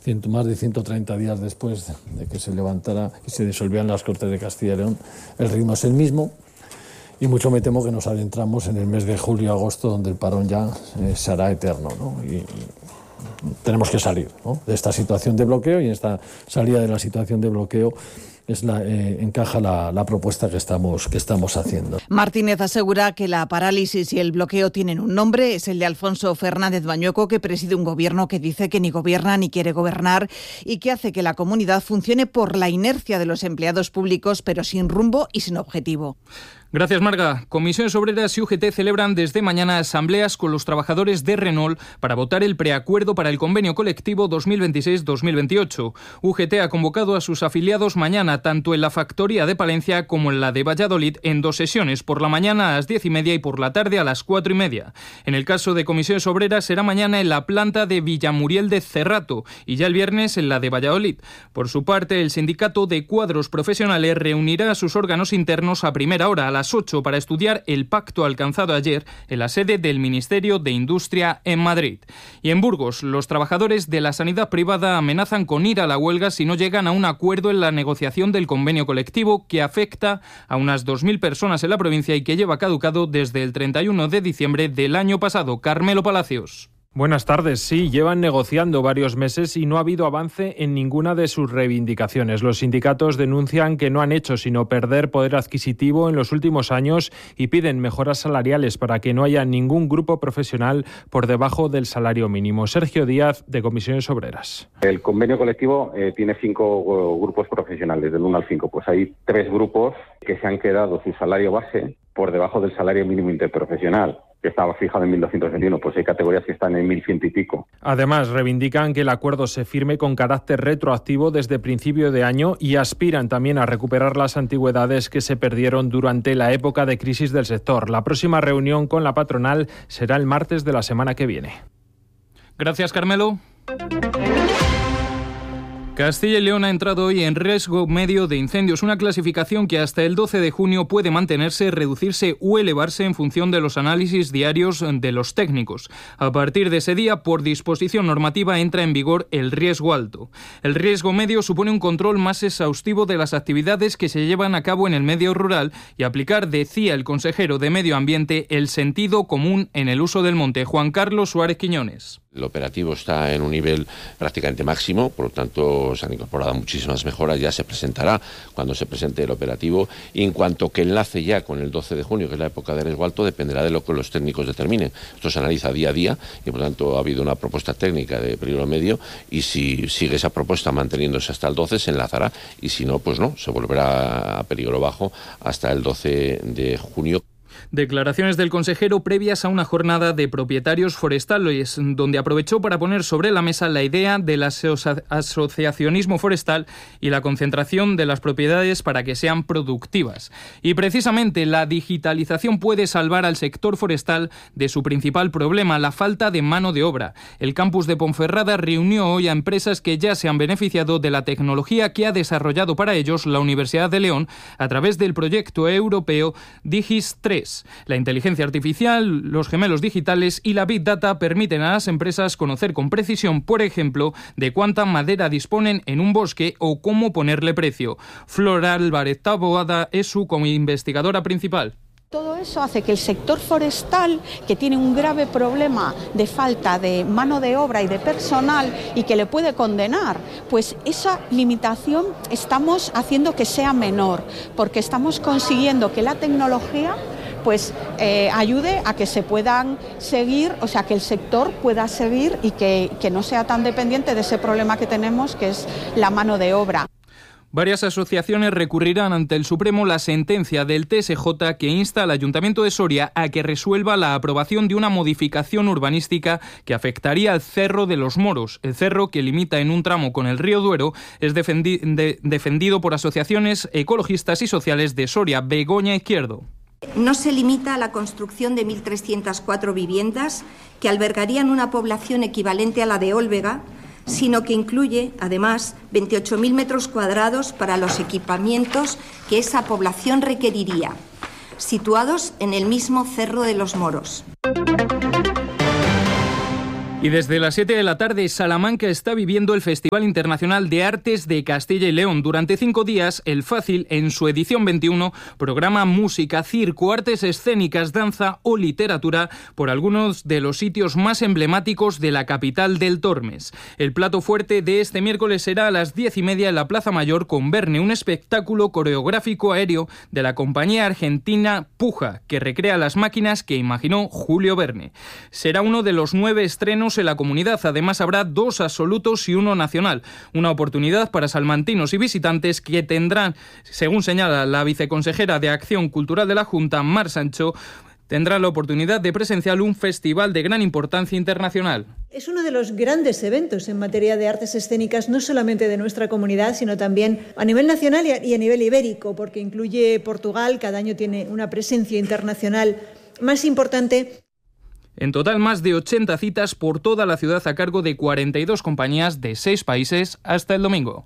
más de 130 días después de que se levantara y se disolvieran las Cortes de Castilla y León, el ritmo es el mismo. Y mucho me temo que nos adentramos en el mes de julio-agosto, donde el parón ya se hará eterno, ¿no? Y tenemos que salir, ¿no?, de esta situación de bloqueo, y en esta salida de la situación de bloqueo encaja la propuesta que estamos haciendo. Martínez asegura que la parálisis y el bloqueo tienen un nombre, es el de Alfonso Fernández Bañueco, que preside un gobierno que dice que ni gobierna ni quiere gobernar y que hace que la comunidad funcione por la inercia de los empleados públicos, pero sin rumbo y sin objetivo. Gracias, Marga. Comisiones Obreras y UGT celebran desde mañana asambleas con los trabajadores de Renault para votar el preacuerdo para el convenio colectivo 2026-2028. UGT ha convocado a sus afiliados mañana, tanto en la factoría de Palencia como en la de Valladolid, en 2 sesiones, por la mañana a las 10:30 y por la tarde a las 4:30. En el caso de Comisiones Obreras será mañana en la planta de Villamuriel de Cerrato y ya el viernes en la de Valladolid. Por su parte, el sindicato de cuadros profesionales reunirá a sus órganos internos a primera hora, a las 8, para estudiar el pacto alcanzado ayer en la sede del Ministerio de Industria en Madrid. Y en Burgos, los trabajadores de la sanidad privada amenazan con ir a la huelga si no llegan a un acuerdo en la negociación del convenio colectivo que afecta a unas 2.000 personas en la provincia y que lleva caducado desde el 31 de diciembre del año pasado. Carmelo Palacios. Buenas tardes. Sí, llevan negociando varios meses y no ha habido avance en ninguna de sus reivindicaciones. Los sindicatos denuncian que no han hecho sino perder poder adquisitivo en los últimos años y piden mejoras salariales para que no haya ningún grupo profesional por debajo del salario mínimo. Sergio Díaz, de Comisiones Obreras. El convenio colectivo tiene 5 grupos profesionales, del 1 al 5. Pues hay 3 grupos que se han quedado su salario base por debajo del salario mínimo interprofesional, que estaba fijado en 1.221, pues hay categorías que están en 1.100 y pico. Además, reivindican que el acuerdo se firme con carácter retroactivo desde principio de año y aspiran también a recuperar las antigüedades que se perdieron durante la época de crisis del sector. La próxima reunión con la patronal será el martes de la semana que viene. Gracias, Carmelo. Castilla y León ha entrado hoy en riesgo medio de incendios, una clasificación que hasta el 12 de junio puede mantenerse, reducirse o elevarse en función de los análisis diarios de los técnicos. A partir de ese día, por disposición normativa, entra en vigor el riesgo alto. El riesgo medio supone un control más exhaustivo de las actividades que se llevan a cabo en el medio rural y aplicar, decía el consejero de Medio Ambiente, el sentido común en el uso del monte. Juan Carlos Suárez Quiñones. El operativo está en un nivel prácticamente máximo, por lo tanto se han incorporado muchísimas mejoras, ya se presentará cuando se presente el operativo, y en cuanto que enlace ya con el 12 de junio, que es la época de riesgo alto, dependerá de lo que los técnicos determinen. Esto se analiza día a día y por lo tanto ha habido una propuesta técnica de peligro medio y si sigue esa propuesta manteniéndose hasta el 12 se enlazará y si no, pues no, se volverá a peligro bajo hasta el 12 de junio. Declaraciones del consejero previas a una jornada de propietarios forestales, donde aprovechó para poner sobre la mesa la idea del asociacionismo forestal y la concentración de las propiedades para que sean productivas. Y precisamente la digitalización puede salvar al sector forestal de su principal problema, la falta de mano de obra. El campus de Ponferrada reunió hoy a empresas que ya se han beneficiado de la tecnología que ha desarrollado para ellos la Universidad de León a través del proyecto europeo Digis 3. La inteligencia artificial, los gemelos digitales y la Big Data permiten a las empresas conocer con precisión, por ejemplo, de cuánta madera disponen en un bosque o cómo ponerle precio. Flor Álvarez Taboada es su investigadora principal. Todo eso hace que el sector forestal, que tiene un grave problema de falta de mano de obra y de personal y que le puede condenar, pues esa limitación estamos haciendo que sea menor, porque estamos consiguiendo que la tecnología pues ayude a que se puedan seguir, o sea, que el sector pueda seguir y que no sea tan dependiente de ese problema que tenemos, que es la mano de obra. Varias asociaciones recurrirán ante el Supremo la sentencia del TSJ que insta al Ayuntamiento de Soria a que resuelva la aprobación de una modificación urbanística que afectaría al Cerro de los Moros. El cerro, que limita en un tramo con el río Duero, es defendido por asociaciones ecologistas y sociales de Soria. Begoña Izquierdo. No se limita a la construcción de 1.304 viviendas que albergarían una población equivalente a la de Olvega, sino que incluye, además, 28.000 metros cuadrados para los equipamientos que esa población requeriría, situados en el mismo Cerro de los Moros. Y desde las 7 de la tarde, Salamanca está viviendo el Festival Internacional de Artes de Castilla y León. Durante 5 días, el Fácil, en su edición 21, programa música, circo, artes escénicas, danza o literatura por algunos de los sitios más emblemáticos de la capital del Tormes. El plato fuerte de este miércoles será a las 10:30 en la Plaza Mayor con Verne, un espectáculo coreográfico aéreo de la compañía argentina Puja, que recrea las máquinas que imaginó Julio Verne. Será uno de los 9 estrenos en la comunidad. Además habrá 2 absolutos y 1 nacional. Una oportunidad para salmantinos y visitantes que tendrán, según señala la viceconsejera de Acción Cultural de la Junta, Mar Sancho, tendrá la oportunidad de presenciar un festival de gran importancia internacional. Es uno de los grandes eventos en materia de artes escénicas, no solamente de nuestra comunidad, sino también a nivel nacional y a nivel ibérico, porque incluye Portugal, cada año tiene una presencia internacional más importante. En total, más de 80 citas por toda la ciudad a cargo de 42 compañías de 6 países hasta el domingo.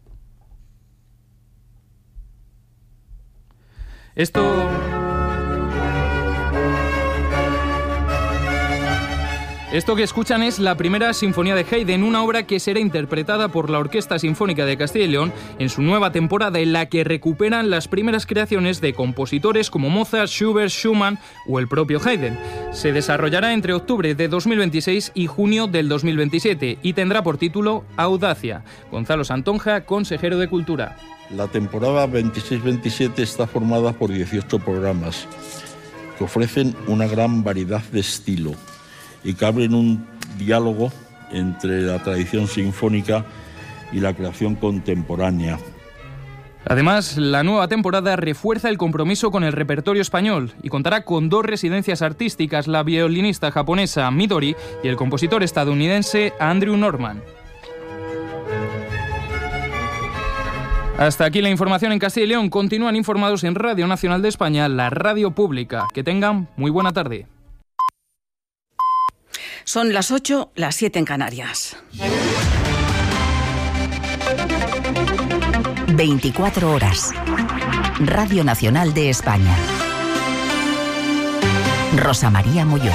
Esto que escuchan es la primera sinfonía de Haydn, una obra que será interpretada por la Orquesta Sinfónica de Castilla y León en su nueva temporada, en la que recuperan las primeras creaciones de compositores como Mozart, Schubert, Schumann o el propio Haydn. Se desarrollará entre octubre de 2026 y junio del 2027 y tendrá por título Audacia. Gonzalo Santonja, consejero de Cultura. La temporada 26-27 está formada por 18 programas que ofrecen una gran variedad de estilo y que abren un diálogo entre la tradición sinfónica y la creación contemporánea. Además, la nueva temporada refuerza el compromiso con el repertorio español y contará con 2 residencias artísticas, la violinista japonesa Midori y el compositor estadounidense Andrew Norman. Hasta aquí la información en Castilla y León. Continúan informados en Radio Nacional de España, la radio pública. Que tengan muy buena tarde. Son las 8, las 7 en Canarias. 24 horas. Radio Nacional de España. Rosa María Molló.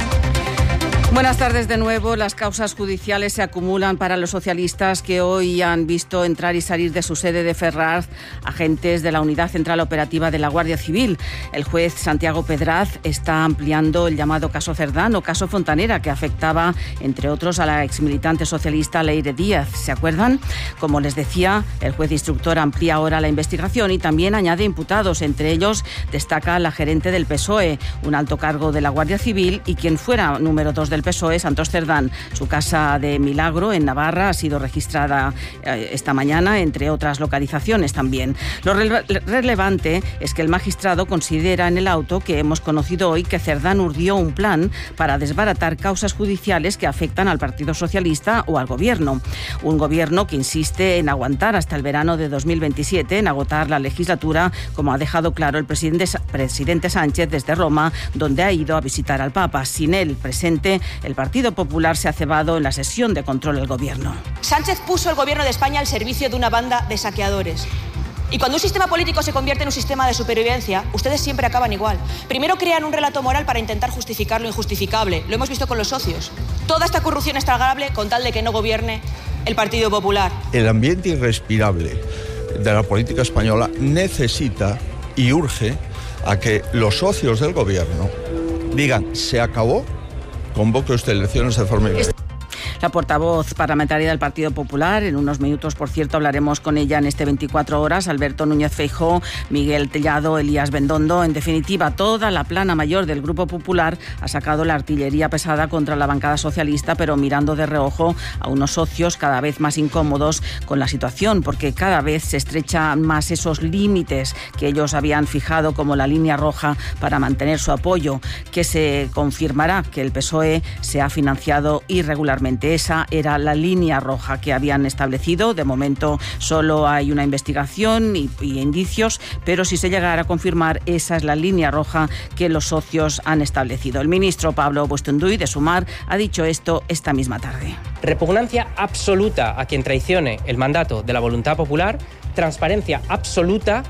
Buenas tardes de nuevo. Las causas judiciales se acumulan para los socialistas que hoy han visto entrar y salir de su sede de Ferraz agentes de la Unidad Central Operativa de la Guardia Civil. El juez Santiago Pedraz está ampliando el llamado caso Cerdán o caso Fontanera, que afectaba, entre otros, a la exmilitante socialista Leire Díaz. ¿Se acuerdan? Como les decía, el juez instructor amplía ahora la investigación y también añade imputados. Entre ellos destaca la gerente del PSOE, un alto cargo de la Guardia Civil y quien fuera número 2 del PSOE, Santos Cerdán. Su casa de Milagro, en Navarra, ha sido registrada esta mañana, entre otras localizaciones también. Lo relevante es que el magistrado considera en el auto que hemos conocido hoy que Cerdán urdió un plan para desbaratar causas judiciales que afectan al Partido Socialista o al Gobierno. Un Gobierno que insiste en aguantar hasta el verano de 2027, en agotar la legislatura, como ha dejado claro el presidente Sánchez desde Roma, donde ha ido a visitar al Papa. Sin él presente, el Partido Popular se ha cebado en la sesión de control del Gobierno. Sánchez puso el Gobierno de España al servicio de una banda de saqueadores. Y cuando un sistema político se convierte en un sistema de supervivencia, ustedes siempre acaban igual. Primero crean un relato moral para intentar justificar lo injustificable. Lo hemos visto con los socios. Toda esta corrupción es tragable con tal de que no gobierne el Partido Popular. El ambiente irrespirable de la política española necesita y urge a que los socios del Gobierno digan: se acabó, convoque usted elecciones de forma inmediata. La portavoz parlamentaria del Partido Popular, en unos minutos, por cierto, hablaremos con ella en este 24 horas, Alberto Núñez Feijóo, Miguel Tellado, Elías Bendondo. En definitiva, toda la plana mayor del Grupo Popular ha sacado la artillería pesada contra la bancada socialista, pero mirando de reojo a unos socios cada vez más incómodos con la situación, porque cada vez se estrechan más esos límites que ellos habían fijado como la línea roja para mantener su apoyo, que se confirmará que el PSOE se ha financiado irregularmente. Esa era la línea roja que habían establecido. De momento solo hay una investigación y indicios, pero si se llegara a confirmar, esa es la línea roja que los socios han establecido. El ministro Pablo Bustunduy, de Sumar, ha dicho esto esta misma tarde. Repugnancia absoluta a quien traicione el mandato de la voluntad popular, transparencia absoluta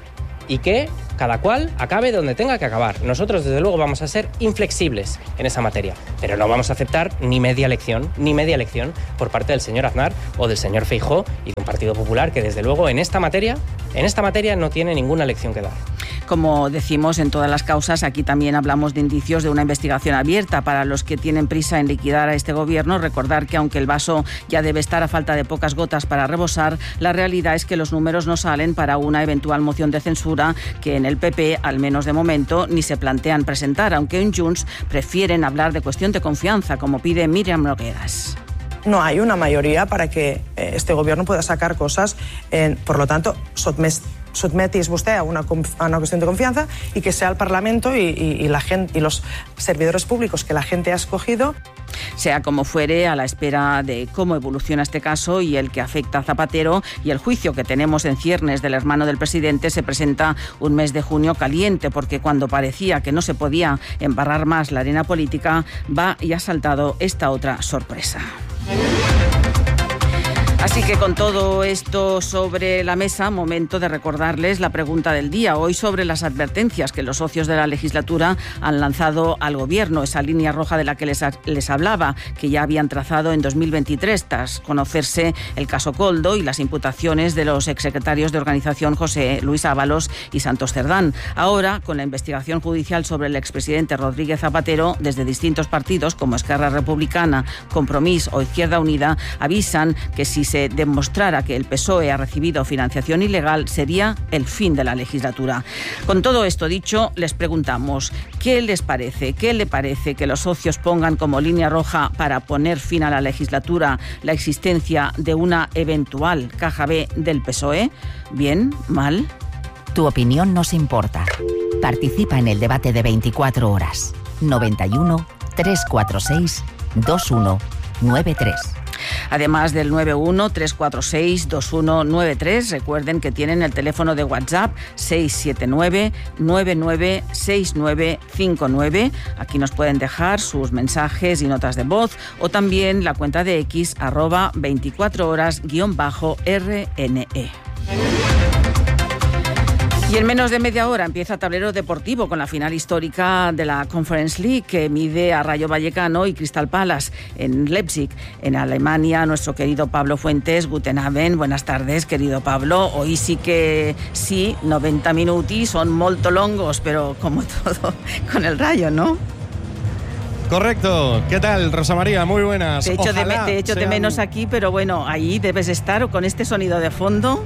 y que cada cual acabe donde tenga que acabar. Nosotros, desde luego, vamos a ser inflexibles en esa materia, pero no vamos a aceptar ni media lección por parte del señor Aznar o del señor Feijóo y de un Partido Popular que, desde luego, en esta materia no tiene ninguna lección que dar. Como decimos en todas las causas, aquí también hablamos de indicios de una investigación abierta. Para los que tienen prisa en liquidar a este gobierno, recordar que aunque el vaso ya debe estar a falta de pocas gotas para rebosar, la realidad es que los números no salen para una eventual moción de censura que en el PP, al menos de momento, ni se plantean presentar, aunque en Junts prefieren hablar de cuestión de confianza, como pide Míriam Nogueras. No hay una mayoría para que este gobierno pueda sacar cosas, por lo tanto, sotmetis vostè a una cuestión de confianza y que sea el Parlamento y la gente y los servidores públicos que la gente ha escogido. Sea como fuere, a la espera de cómo evoluciona este caso y el que afecta a Zapatero y el juicio que tenemos en ciernes del hermano del presidente, se presenta un mes de junio caliente, porque cuando parecía que no se podía embarrar más la arena política, va y ha saltado esta otra sorpresa. Así que con todo esto sobre la mesa, momento de recordarles la pregunta del día. Hoy sobre las advertencias que los socios de la legislatura han lanzado al Gobierno, esa línea roja de la que les hablaba, que ya habían trazado en 2023 tras conocerse el caso Koldo y las imputaciones de los exsecretarios de organización José Luis Ábalos y Santos Cerdán. Ahora, con la investigación judicial sobre el expresidente Rodríguez Zapatero, desde distintos partidos como Esquerra Republicana, Compromís o Izquierda Unida, avisan que si se demostrara que el PSOE ha recibido financiación ilegal, sería el fin de la legislatura. Con todo esto dicho, les preguntamos, ¿qué les parece? ¿Qué le parece que los socios pongan como línea roja para poner fin a la legislatura la existencia de una eventual caja B del PSOE? ¿Bien? ¿Mal? Tu opinión nos importa. Participa en el debate de 24 horas. 91 346 2193. Además del 91-346-2193, recuerden que tienen el teléfono de WhatsApp 679-996959. Aquí nos pueden dejar sus mensajes y notas de voz, o también la cuenta de X @24horas_RNE. Y en menos de media hora empieza Tablero Deportivo con la final histórica de la Conference League, que mide a Rayo Vallecano y Crystal Palace en Leipzig, en Alemania. Nuestro querido Pablo Fuentes, Guten Abend, buenas tardes, querido Pablo. Hoy sí, 90 minuti son molto longos, pero como todo con el Rayo, ¿no? Correcto. ¿Qué tal, Rosa María? Muy buenas. Te echo de menos aquí, pero bueno, ahí debes estar con este sonido de fondo.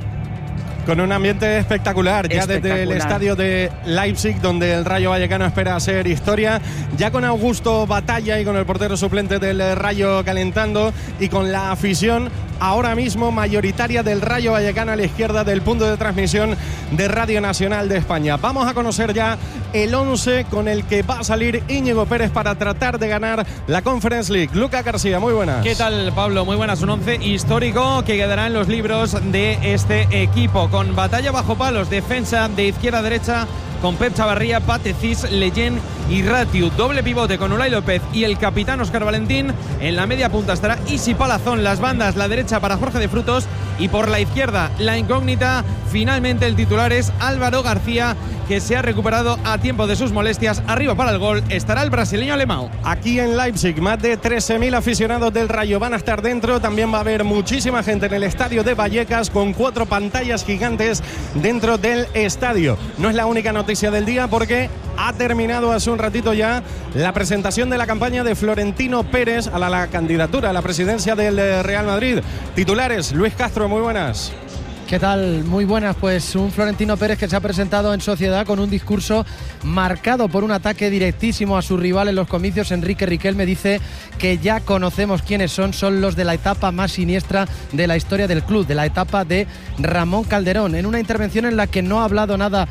Con un ambiente espectacular, ya desde el estadio de Leipzig, donde el Rayo Vallecano espera hacer historia, ya con Augusto Batalla y con el portero suplente del Rayo calentando, y con la afición ahora mismo mayoritaria del Rayo Vallecano a la izquierda del punto de transmisión de Radio Nacional de España. Vamos a conocer ya el 11 con el que va a salir Íñigo Pérez para tratar de ganar la Conference League. Lucas García, muy buenas. ¿Qué tal, Pablo? Muy buenas. Un 11 histórico que quedará en los libros de este equipo, con batalla bajo palos, defensa de izquierda a derecha con Pep Chavarría, Patecis, Leyen y Ratiu. Doble pivote con Unai López y el capitán Óscar Valentín. En la media punta estará Isi Palazón, las bandas, la derecha para Jorge de Frutos, y por la izquierda la incógnita. Finalmente el titular es Álvaro García, que se ha recuperado a tiempo de sus molestias. Arriba para el gol estará el brasileño Alemão. Aquí en Leipzig, más de 13.000 aficionados del Rayo van a estar dentro. También va a haber muchísima gente en el estadio de Vallecas, con 4 pantallas gigantes dentro del estadio. No es la única noticia del día, porque ha terminado hace un ratito ya la presentación de la campaña de Florentino Pérez a la candidatura a la presidencia del Real Madrid. Titulares, Luis Castro, muy buenas. ¿Qué tal? Muy buenas. Pues un Florentino Pérez que se ha presentado en sociedad con un discurso marcado por un ataque directísimo a su rival en los comicios. Enrique Riquelme dice que ya conocemos quiénes son los de la etapa más siniestra de la historia del club, de la etapa de Ramón Calderón, en una intervención en la que no ha hablado nada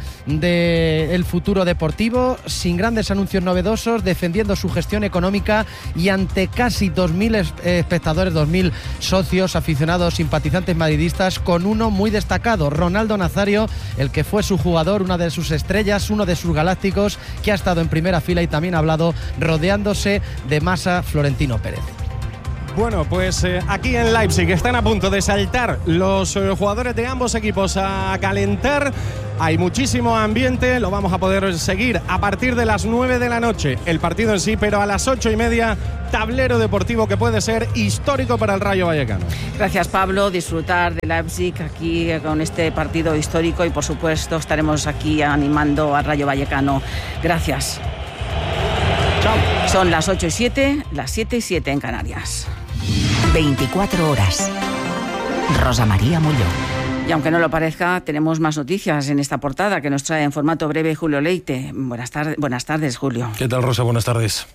del futuro deportivo, sin grandes anuncios novedosos, defendiendo su gestión económica y ante casi 2.000 espectadores, 2.000 socios, aficionados, simpatizantes madridistas, con uno muy destacado, Ronaldo Nazario, el que fue su jugador, una de sus estrellas, uno de sus galácticos, que ha estado en primera fila y también ha hablado rodeándose de masa Florentino Pérez. Bueno, pues aquí en Leipzig están a punto de saltar los jugadores de ambos equipos a calentar. Hay muchísimo ambiente, lo vamos a poder seguir a partir de las 9 de la noche, el partido en sí, pero a las 8:30, tablero deportivo que puede ser histórico para el Rayo Vallecano. Gracias, Pablo. Disfrutar de Leipzig aquí con este partido histórico y, por supuesto, estaremos aquí animando al Rayo Vallecano. Gracias. Chao. Son las 8:07, las 7:07 en Canarias. 24 horas. Rosa María Mulló. Y aunque no lo parezca, tenemos más noticias en esta portada que nos trae en formato breve Julio Leite. Buenas tardes, Julio. ¿Qué tal, Rosa? Buenas tardes.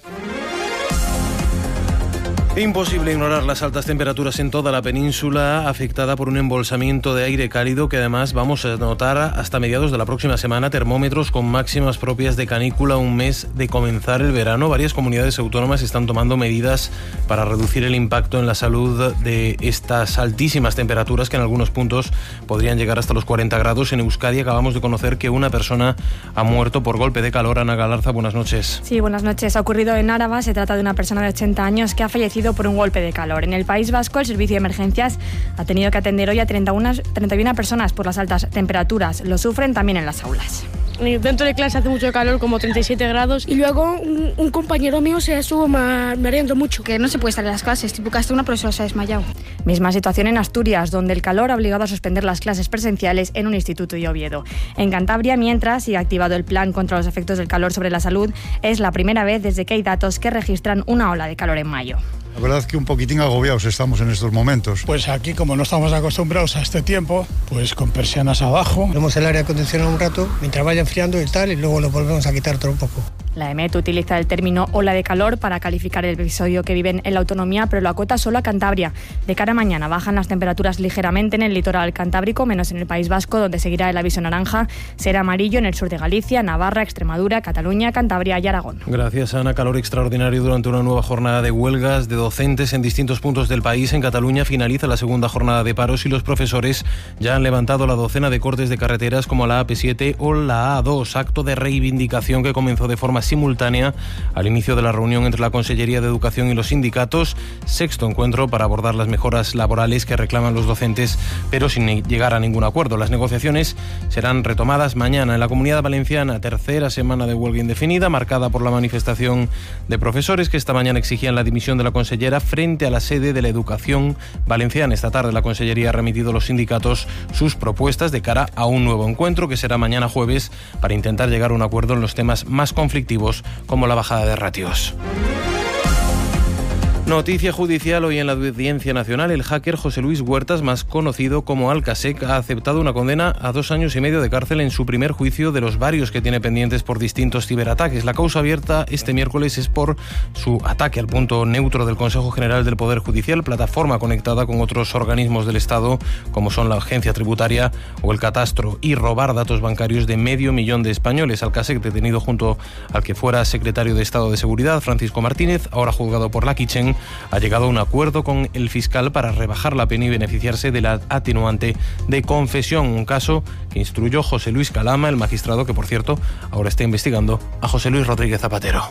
Imposible ignorar las altas temperaturas en toda la península, afectada por un embolsamiento de aire cálido que además vamos a notar hasta mediados de la próxima semana. Termómetros con máximas propias de canícula, un mes de comenzar el verano. Varias comunidades autónomas están tomando medidas para reducir el impacto en la salud de estas altísimas temperaturas que en algunos puntos podrían llegar hasta los 40 grados. En Euskadi acabamos de conocer que una persona ha muerto por golpe de calor. Ana Galarza, buenas noches. Sí, buenas noches. Ha ocurrido en Áraba. Se trata de una persona de 80 años que ha fallecido por un golpe de calor. En el País Vasco, el servicio de emergencias ha tenido que atender hoy a 31 personas por las altas temperaturas. Lo sufren también en las aulas. Dentro de clase hace mucho calor, como 37 grados, y luego un compañero mío se estuvo mareando mucho. Que no se puede estar en las clases, tipo que hasta una profesora se ha desmayado. Misma situación en Asturias, donde el calor ha obligado a suspender las clases presenciales en un instituto de Oviedo. En Cantabria, mientras sigue activado el plan contra los efectos del calor sobre la salud, es la primera vez desde que hay datos que registran una ola de calor en mayo. La verdad es que un poquitín agobiados estamos en estos momentos. Pues aquí, como no estamos acostumbrados a este tiempo, pues con persianas abajo. Ponemos el aire acondicionado un rato, mientras vaya enfriando y tal, y luego lo volvemos a quitar todo un poco. La EMET utiliza el término ola de calor para calificar el episodio que viven en la autonomía, pero lo acota solo a Cantabria. De cara a mañana bajan las temperaturas ligeramente en el litoral cantábrico, menos en el País Vasco, donde seguirá el aviso naranja. Será amarillo en el sur de Galicia, Navarra, Extremadura, Cataluña, Cantabria y Aragón. Gracias, Ana. Calor extraordinario durante una nueva jornada de huelgas de docentes en distintos puntos del país. En Cataluña finaliza la segunda jornada de paros y los profesores ya han levantado la docena de cortes de carreteras como la AP7 o la A2, acto de reivindicación que comenzó de forma simultánea al inicio de la reunión entre la Consellería de Educación y los sindicatos. Sexto encuentro para abordar las mejoras laborales que reclaman los docentes, pero sin llegar a ningún acuerdo. Las negociaciones serán retomadas mañana. En la Comunidad Valenciana, tercera semana de huelga indefinida, marcada por la manifestación de profesores que esta mañana exigían la dimisión de la consellera frente a la sede de la Educación Valenciana. Esta tarde la Consellería ha remitido a los sindicatos sus propuestas de cara a un nuevo encuentro que será mañana jueves para intentar llegar a un acuerdo en los temas más conflictivos como la bajada de ratios. Noticia judicial hoy en la Audiencia Nacional. El hacker José Luis Huertas, más conocido como Alcasec, ha aceptado una condena a 2 años y medio de cárcel en su primer juicio de los varios que tiene pendientes por distintos ciberataques. La causa abierta este miércoles es por su ataque al punto neutro del Consejo General del Poder Judicial, plataforma conectada con otros organismos del Estado como son la Agencia Tributaria o el Catastro, y robar datos bancarios de 500.000 de españoles. Alcasec, detenido junto al que fuera secretario de Estado de Seguridad, Francisco Martínez, ahora juzgado por la Kitchen, ha llegado a un acuerdo con el fiscal para rebajar la pena y beneficiarse de la atenuante de confesión, un caso que instruyó José Luis Calama, el magistrado que, por cierto, ahora está investigando a José Luis Rodríguez Zapatero.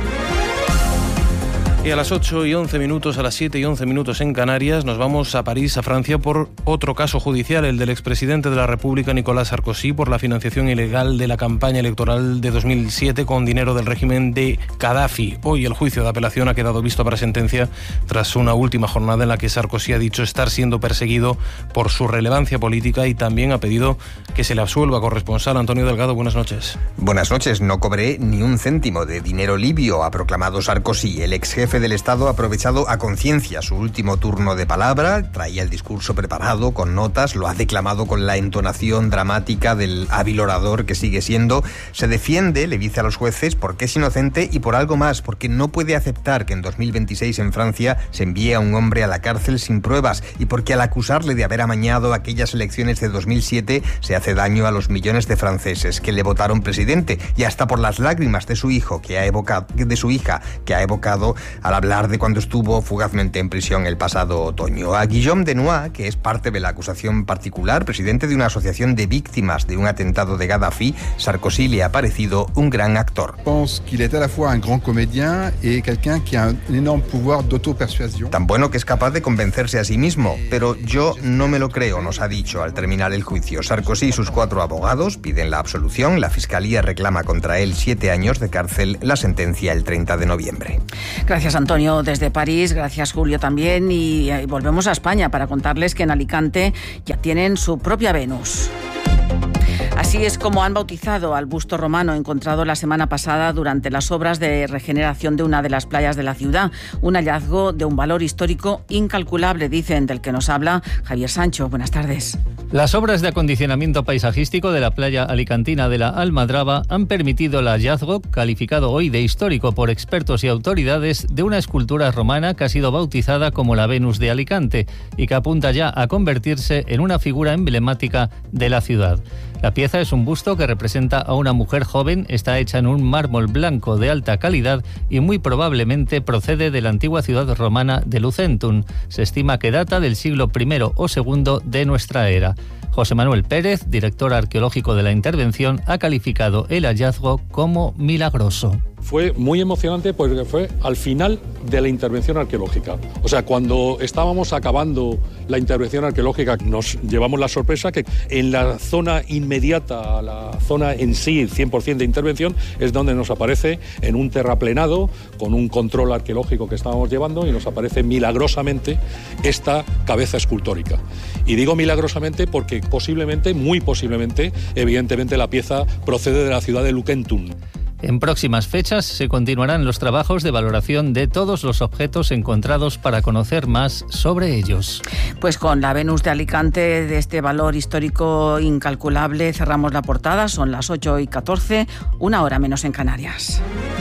Y a las 8:11, a las 7:11 en Canarias, nos vamos a París, a Francia, por otro caso judicial, el del expresidente de la República, Nicolás Sarkozy, por la financiación ilegal de la campaña electoral de 2007 con dinero del régimen de Gaddafi. Hoy el juicio de apelación ha quedado visto para sentencia tras una última jornada en la que Sarkozy ha dicho estar siendo perseguido por su relevancia política y también ha pedido que se le absuelva. Corresponsal Antonio Delgado, buenas noches. Buenas noches. No cobré ni un céntimo de dinero libio, ha proclamado Sarkozy. El ex jefe del Estado ha aprovechado a conciencia su último turno de palabra, traía el discurso preparado con notas, lo ha declamado con la entonación dramática del hábil orador que sigue siendo. Se defiende, le dice a los jueces, porque es inocente y por algo más, porque no puede aceptar que en 2026 en Francia se envíe a un hombre a la cárcel sin pruebas y porque al acusarle de haber amañado aquellas elecciones de 2007 se hace daño a los millones de franceses que le votaron presidente y hasta por las lágrimas de su hijo que ha evocado, al hablar de cuando estuvo fugazmente en prisión el pasado otoño. A Guillaume Denoy, que es parte de la acusación particular, presidente de una asociación de víctimas de un atentado de Gaddafi, Sarkozy le ha parecido un gran actor. Pense qu'il est à la fois un grand comédien et quelqu'un qui a un énorme pouvoir d'autopersuasion. Tan bueno que es capaz de convencerse a sí mismo, pero yo no me lo creo, nos ha dicho al terminar el juicio. Sarkozy y sus 4 abogados piden la absolución. La Fiscalía reclama contra él 7 años de cárcel. La sentencia el 30 de noviembre. Gracias, Antonio, desde París. Gracias, Julio, también. Y volvemos a España para contarles que en Alicante ya tienen su propia Venus. Así es como han bautizado al busto romano encontrado la semana pasada durante las obras de regeneración de una de las playas de la ciudad. Un hallazgo de un valor histórico incalculable, dicen, del que nos habla Javier Sancho. Buenas tardes. Las obras de acondicionamiento paisajístico de la playa alicantina de la Almadraba han permitido el hallazgo, calificado hoy de histórico por expertos y autoridades, de una escultura romana que ha sido bautizada como la Venus de Alicante y que apunta ya a convertirse en una figura emblemática de la ciudad. La pieza es un busto que representa a una mujer joven, está hecha en un mármol blanco de alta calidad y muy probablemente procede de la antigua ciudad romana de Lucentum. Se estima que data del siglo I o II de nuestra era. José Manuel Pérez, director arqueológico de la intervención, ha calificado el hallazgo como milagroso. Fue muy emocionante porque fue al final de la intervención arqueológica. O sea, cuando estábamos acabando la intervención arqueológica, nos llevamos la sorpresa que en la zona inmediata a la zona en sí, 100% de intervención, es donde nos aparece en un terraplenado, con un control arqueológico que estábamos llevando, y nos aparece milagrosamente esta cabeza escultórica. Y digo milagrosamente porque posiblemente, muy posiblemente, evidentemente la pieza procede de la ciudad de Lucentum. En próximas fechas se continuarán los trabajos de valoración de todos los objetos encontrados para conocer más sobre ellos. Pues con la Venus de Alicante, de este valor histórico incalculable, cerramos la portada. Son las 8:14, 1 hora menos en Canarias.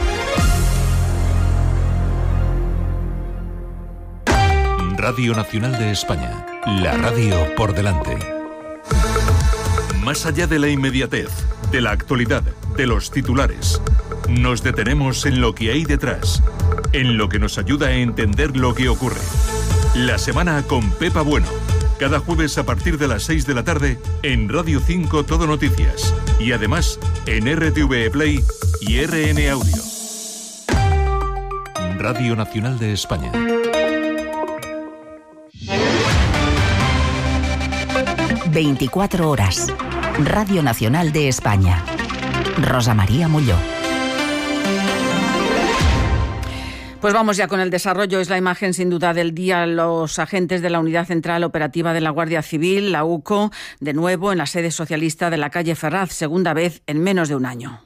Radio Nacional de España, la radio por delante. Más allá de la inmediatez, de la actualidad, de los titulares, nos detenemos en lo que hay detrás, en lo que nos ayuda a entender lo que ocurre. La semana con Pepa Bueno, cada jueves a partir de las 6 de la tarde en Radio 5 Todo Noticias y además en RTV Play y RN Audio. Radio Nacional de España. ...24 horas... Radio Nacional de España. Rosa María Molló. Pues vamos ya con el desarrollo. Es la imagen sin duda del día. Los agentes de la Unidad Central Operativa de la Guardia Civil, la UCO, de nuevo en la sede socialista de la calle Ferraz, segunda vez en menos de un año.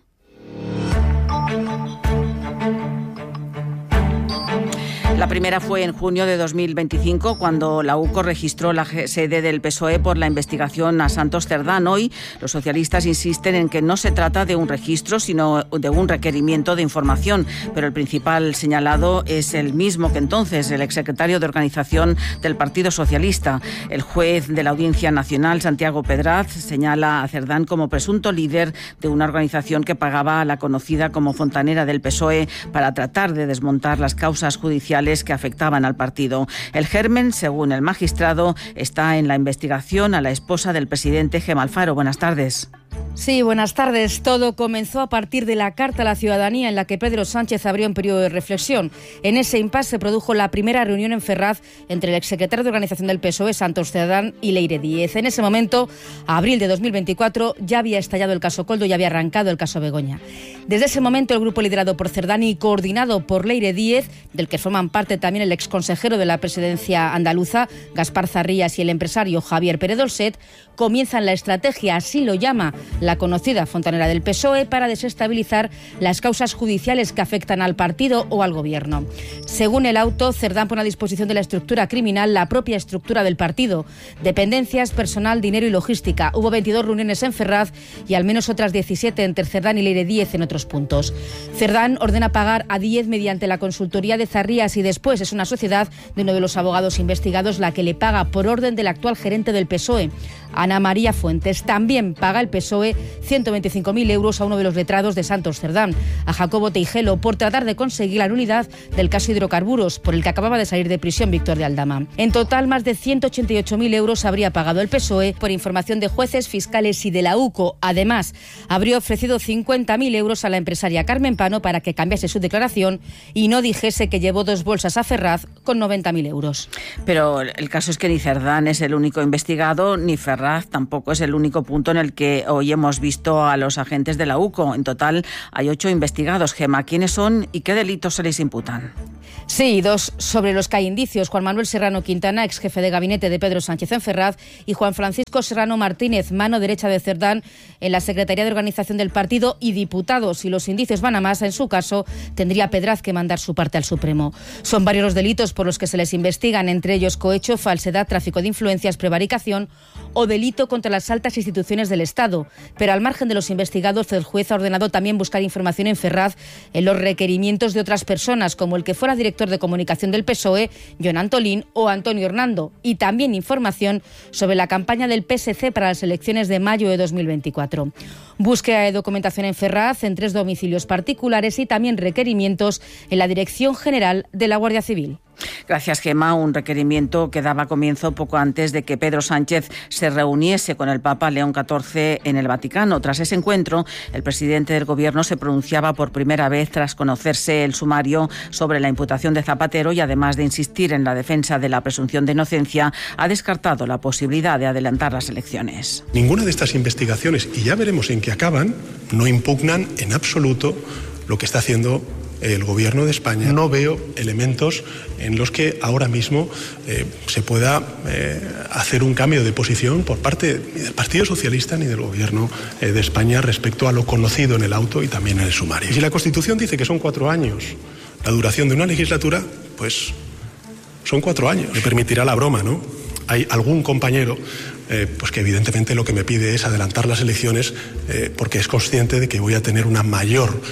La primera fue en junio de 2025, cuando la UCO registró la sede del PSOE por la investigación a Santos Cerdán. Hoy, los socialistas insisten en que no se trata de un registro, sino de un requerimiento de información. Pero el principal señalado es el mismo que entonces, el exsecretario de Organización del Partido Socialista. El juez de la Audiencia Nacional, Santiago Pedraz, señala a Cerdán como presunto líder de una organización que pagaba a la conocida como Fontanera del PSOE para tratar de desmontar las causas judiciales que afectaban al partido. El germen, según el magistrado, está en la investigación a la esposa del presidente, Gemma Alfaro. Buenas tardes. Sí, buenas tardes. Todo comenzó a partir de la carta a la ciudadanía en la que Pedro Sánchez abrió un periodo de reflexión. En ese impasse se produjo la primera reunión en Ferraz entre el exsecretario de Organización del PSOE, Santos Cerdán, y Leire Díez. En ese momento, abril de 2024, ya había estallado el caso Koldo y había arrancado el caso Begoña. Desde ese momento, el grupo liderado por Cerdán y coordinado por Leire Díez, del que forman parte también el exconsejero de la presidencia andaluza, Gaspar Zarrías, y el empresario Javier Pérez Dolcet, comienzan la estrategia, así lo llama la conocida Fontanera del PSOE, para desestabilizar las causas judiciales que afectan al partido o al gobierno. Según el auto, Cerdán pone a disposición de la estructura criminal la propia estructura del partido: dependencias, personal, dinero y logística. Hubo 22 reuniones en Ferraz y al menos otras 17 entre Cerdán y Leire Díez en otros puntos. Cerdán ordena pagar a Díez mediante la consultoría de Zarrías y después es una sociedad de uno de los abogados investigados la que le paga por orden del actual gerente del PSOE. Ana María Fuentes. También paga el PSOE 125.000 euros a uno de los letrados de Santos Cerdán, a Jacobo Teijelo, por tratar de conseguir la nulidad del caso Hidrocarburos, por el que acababa de salir de prisión Víctor de Aldama. En total, más de 188.000 euros habría pagado el PSOE por información de jueces, fiscales y de la UCO. Además, habría ofrecido 50.000 euros a la empresaria Carmen Pano para que cambiase su declaración y no dijese que llevó 2 bolsas a Ferraz con 90.000 euros. Pero el caso es que ni Cerdán es el único investigado, ni Ferraz tampoco es el único punto en el que hoy hemos visto a los agentes de la UCO. En total hay 8 investigados. Gemma, ¿quiénes son y qué delitos se les imputan? Sí, 2 sobre los que hay indicios. Juan Manuel Serrano Quintana, ex jefe de gabinete de Pedro Sánchez en Ferraz, y Juan Francisco Serrano Martínez, mano derecha de Cerdán en la Secretaría de Organización del partido y diputado. Si los indicios van a más, en su caso, tendría Pedraz que mandar su parte al Supremo. Son varios los delitos por los que se les investigan, entre ellos cohecho, falsedad, tráfico de influencias, prevaricación o delito contra las altas instituciones del Estado. Pero al margen de los investigados, el juez ha ordenado también buscar información en Ferraz en los requerimientos de otras personas, como el que fuera director de comunicación del PSOE, Jon Antolín, o Antonio Hernando, y también información sobre la campaña del PSC para las elecciones de mayo de 2024. Búsqueda de documentación en Ferraz en 3 domicilios particulares y también requerimientos en la Dirección General de la Guardia Civil. Gracias, Gemma. Un requerimiento que daba comienzo poco antes de que Pedro Sánchez se reuniese con el Papa León XIV en el Vaticano. Tras ese encuentro, el presidente del Gobierno se pronunciaba por primera vez tras conocerse el sumario sobre la imputación de Zapatero y, además de insistir en la defensa de la presunción de inocencia, ha descartado la posibilidad de adelantar las elecciones. Ninguna de estas investigaciones, y ya veremos en qué acaban, no impugnan en absoluto lo que está haciendo el Gobierno de España. No veo elementos en los que ahora mismo se pueda hacer un cambio de posición por parte ni del Partido Socialista ni del Gobierno de España respecto a lo conocido en el auto y también en el sumario. Y si la Constitución dice que son 4 años la duración de una legislatura, pues son 4 años. Me permitirá la broma, ¿no? Hay algún compañero pues que evidentemente lo que me pide es adelantar las elecciones porque es consciente de que voy a tener una mayor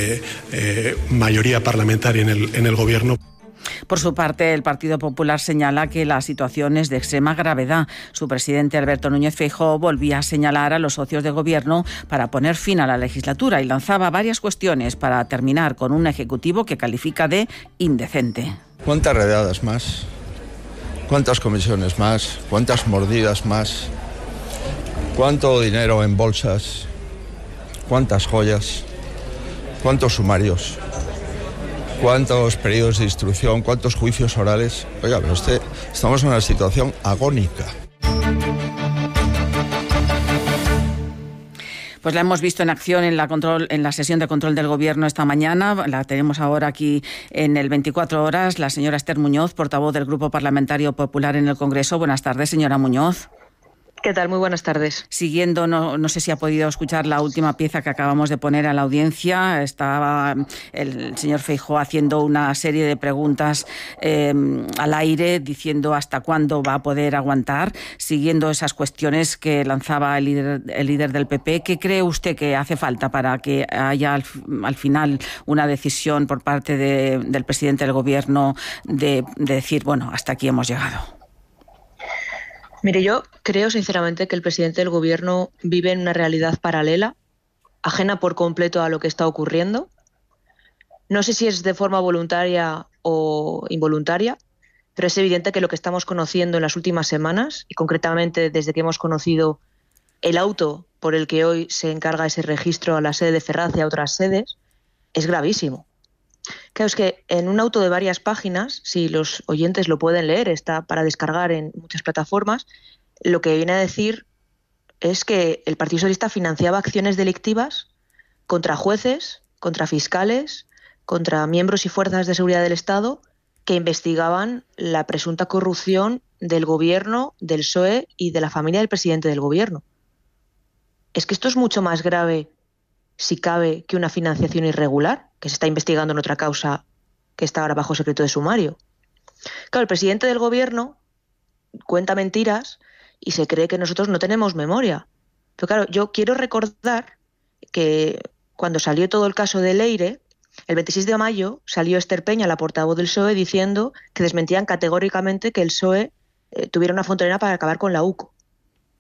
mayoría parlamentaria en el Gobierno. Por su parte, el Partido Popular señala que la situación es de extrema gravedad. Su presidente, Alberto Núñez Feijóo, volvía a señalar a los socios de Gobierno para poner fin a la legislatura y lanzaba varias cuestiones para terminar con un Ejecutivo que califica de indecente. ¿Cuántas redadas más? ¿Cuántas comisiones más? ¿Cuántas mordidas más? ¿Cuánto dinero en bolsas? ¿Cuántas joyas? ¿Cuántos sumarios? ¿Cuántos periodos de instrucción? ¿Cuántos juicios orales? Oiga, pero estamos en una situación agónica. Pues la hemos visto en acción en la sesión de control del Gobierno esta mañana. La tenemos ahora aquí en el 24 horas. La señora Esther Muñoz, portavoz del Grupo Parlamentario Popular en el Congreso. Buenas tardes, señora Muñoz. ¿Qué tal? Muy buenas tardes. Siguiendo, no sé si ha podido escuchar la última pieza que acabamos de poner a la audiencia. Estaba el señor Feijóo haciendo una serie de preguntas al aire, diciendo hasta cuándo va a poder aguantar, siguiendo esas cuestiones que lanzaba el líder del PP. ¿Qué cree usted que hace falta para que haya al final una decisión por parte del presidente del Gobierno de decir, bueno, hasta aquí hemos llegado? Mire, yo creo sinceramente que el presidente del Gobierno vive en una realidad paralela, ajena por completo a lo que está ocurriendo. No sé si es de forma voluntaria o involuntaria, pero es evidente que lo que estamos conociendo en las últimas semanas, y concretamente desde que hemos conocido el auto por el que hoy se encarga ese registro a la sede de Ferraz y a otras sedes, es gravísimo. Claro, es que en un auto de varias páginas, si los oyentes lo pueden leer, está para descargar en muchas plataformas, lo que viene a decir es que el Partido Socialista financiaba acciones delictivas contra jueces, contra fiscales, contra miembros y fuerzas de seguridad del Estado que investigaban la presunta corrupción del Gobierno, del PSOE y de la familia del presidente del Gobierno. Es que esto es mucho más grave, si cabe, que una financiación irregular, que se está investigando en otra causa que está ahora bajo secreto de sumario. Claro, el presidente del Gobierno cuenta mentiras y se cree que nosotros no tenemos memoria. Pero claro, yo quiero recordar que cuando salió todo el caso de Leire, el 26 de mayo salió Esther Peña, la portavoz del PSOE, diciendo que desmentían categóricamente que el PSOE tuviera una fontanera para acabar con la UCO.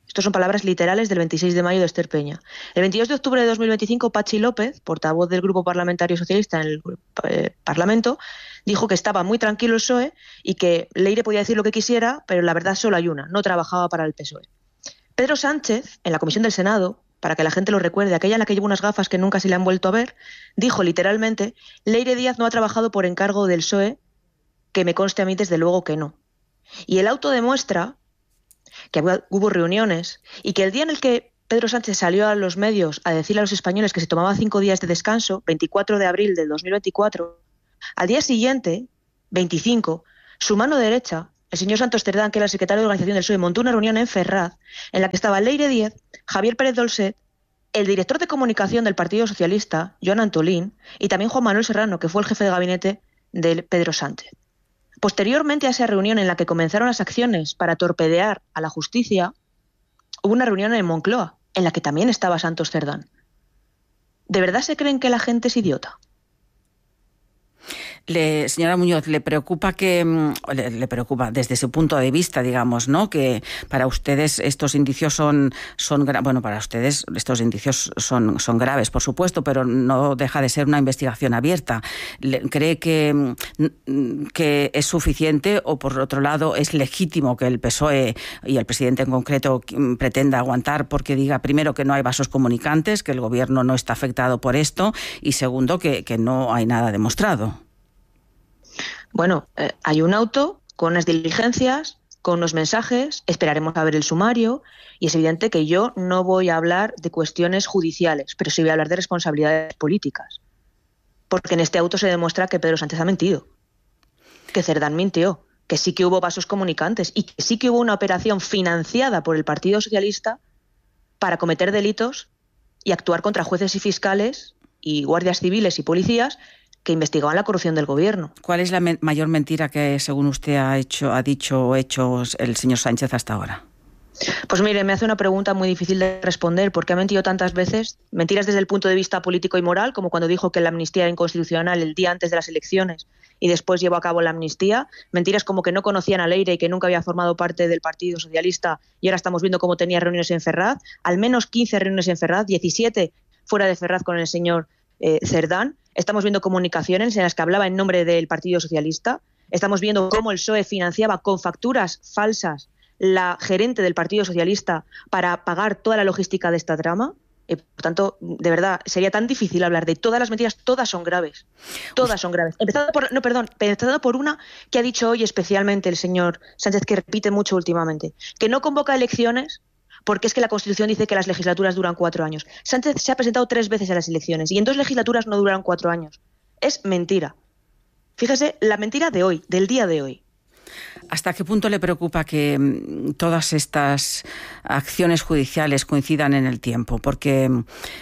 Estas son palabras literales del 26 de mayo de Esther Peña. El 22 de octubre de 2025, Patxi López, portavoz del Grupo Parlamentario Socialista en el Parlamento, dijo que estaba muy tranquilo el PSOE y que Leire podía decir lo que quisiera, pero la verdad solo hay una, no trabajaba para el PSOE. Pedro Sánchez, en la comisión del Senado, para que la gente lo recuerde, aquella en la que lleva unas gafas que nunca se le han vuelto a ver, dijo literalmente: Leire Díaz no ha trabajado por encargo del PSOE, que me conste a mí desde luego que no. Y el auto demuestra que hubo reuniones y que el día en el que Pedro Sánchez salió a los medios a decirle a los españoles que se tomaba 5 días de descanso, 24 de abril del 2024, al día siguiente, 25, su mano derecha, el señor Santos Cerdán, que era el secretario de organización del PSOE, montó una reunión en Ferraz en la que estaba Leire Díaz, Javier Pérez Dolcet, el director de comunicación del Partido Socialista, Joan Antolín, y también Juan Manuel Serrano, que fue el jefe de gabinete de Pedro Sánchez. Posteriormente a esa reunión en la que comenzaron las acciones para torpedear a la justicia, hubo una reunión en Moncloa, en la que también estaba Santos Cerdán. ¿De verdad se creen que la gente es idiota? Señora Muñoz, ¿le preocupa le preocupa desde su punto de vista, digamos, ¿no? Que para ustedes estos indicios son para ustedes estos indicios son graves, por supuesto, pero no deja de ser una investigación abierta. ¿Cree que es suficiente o, por otro lado, es legítimo que el PSOE y el presidente en concreto pretenda aguantar porque diga, primero, que no hay vasos comunicantes, que el gobierno no está afectado por esto, y segundo, que no hay nada demostrado? Bueno, hay un auto con unas diligencias, con unos mensajes, esperaremos a ver el sumario, y es evidente que yo no voy a hablar de cuestiones judiciales, pero sí voy a hablar de responsabilidades políticas. Porque en este auto se demuestra que Pedro Sánchez ha mentido, que Cerdán mintió, que sí que hubo vasos comunicantes y que sí que hubo una operación financiada por el Partido Socialista para cometer delitos y actuar contra jueces y fiscales y guardias civiles y policías que investigaban la corrupción del gobierno. ¿Cuál es la mayor mentira que, según usted, ha dicho o hecho el señor Sánchez hasta ahora? Pues mire, me hace una pregunta muy difícil de responder, porque ha mentido tantas veces. Mentiras desde el punto de vista político y moral, como cuando dijo que la amnistía era inconstitucional el día antes de las elecciones y después llevó a cabo la amnistía. Mentiras como que no conocían a Leire y que nunca había formado parte del Partido Socialista, y ahora estamos viendo cómo tenía reuniones en Ferraz. Al menos 15 reuniones en Ferraz, 17 fuera de Ferraz con el señor Cerdán. Estamos viendo comunicaciones en las que hablaba en nombre del Partido Socialista. Estamos viendo cómo el PSOE financiaba con facturas falsas la gerente del Partido Socialista para pagar toda la logística de esta trama. Por tanto, de verdad, sería tan difícil hablar de todas las mentiras. Todas son graves. Todas son graves. Empezando por una que ha dicho hoy especialmente el señor Sánchez, que repite mucho últimamente, que no convoca elecciones porque es que la Constitución dice que las legislaturas duran 4 años. Sánchez se ha presentado 3 veces a las elecciones y en 2 legislaturas no duraron 4 años. Es mentira. Fíjese, la mentira de hoy, del día de hoy. ¿Hasta qué punto le preocupa que todas estas acciones judiciales coincidan en el tiempo? Porque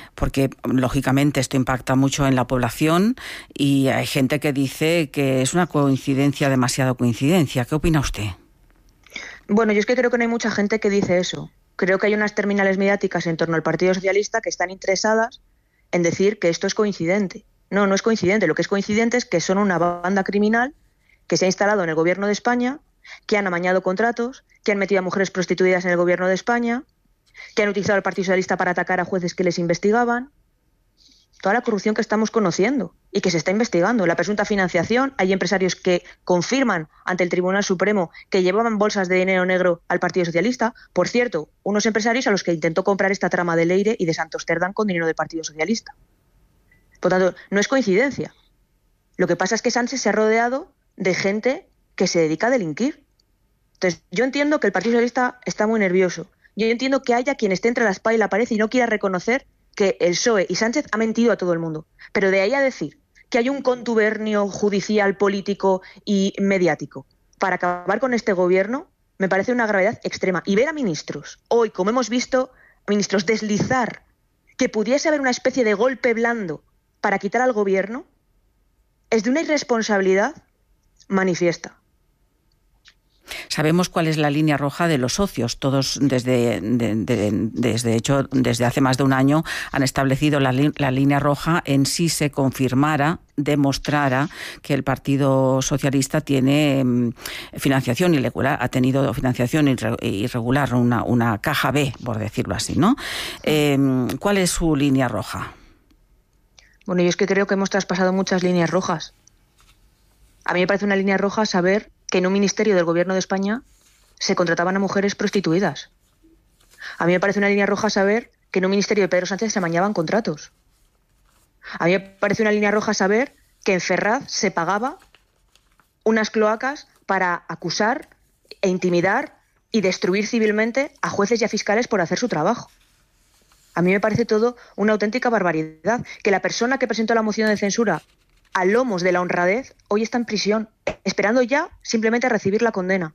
lógicamente esto impacta mucho en la población y hay gente que dice que es una coincidencia, demasiado coincidencia. ¿Qué opina usted? Bueno, yo es que creo que no hay mucha gente que dice eso. Creo que hay unas terminales mediáticas en torno al Partido Socialista que están interesadas en decir que esto es coincidente. No, no es coincidente. Lo que es coincidente es que son una banda criminal que se ha instalado en el gobierno de España, que han amañado contratos, que han metido a mujeres prostituidas en el gobierno de España, que han utilizado al Partido Socialista para atacar a jueces que les investigaban. Toda la corrupción que estamos conociendo y que se está investigando. La presunta financiación. Hay empresarios que confirman ante el Tribunal Supremo que llevaban bolsas de dinero negro al Partido Socialista. Por cierto, unos empresarios a los que intentó comprar esta trama de Leire y de Santos Cerdán con dinero del Partido Socialista. Por tanto, no es coincidencia. Lo que pasa es que Sánchez se ha rodeado de gente que se dedica a delinquir. Entonces, yo entiendo que el Partido Socialista está muy nervioso. Yo entiendo que haya quien esté entre la espada y la pared y no quiera reconocer que el PSOE y Sánchez ha mentido a todo el mundo. Pero de ahí a decir que hay un contubernio judicial, político y mediático para acabar con este gobierno, me parece una gravedad extrema. Y ver a ministros, hoy, como hemos visto, ministros deslizar que pudiese haber una especie de golpe blando para quitar al gobierno, es de una irresponsabilidad manifiesta. Sabemos cuál es la línea roja de los socios. Todos desde hace más de un año han establecido la línea roja en si se confirmara, demostrara que el Partido Socialista tiene financiación irregular, ha tenido financiación irregular, una caja B, por decirlo así, ¿no? ¿Cuál es su línea roja? Bueno, yo es que creo que hemos traspasado muchas líneas rojas. A mí me parece una línea roja saber que en un ministerio del Gobierno de España se contrataban a mujeres prostituidas. A mí me parece una línea roja saber que en un ministerio de Pedro Sánchez se amañaban contratos. A mí me parece una línea roja saber que en Ferraz se pagaba unas cloacas para acusar e intimidar y destruir civilmente a jueces y a fiscales por hacer su trabajo. A mí me parece todo una auténtica barbaridad. Que la persona que presentó la moción de censura a lomos de la honradez hoy está en prisión, esperando ya simplemente a recibir la condena.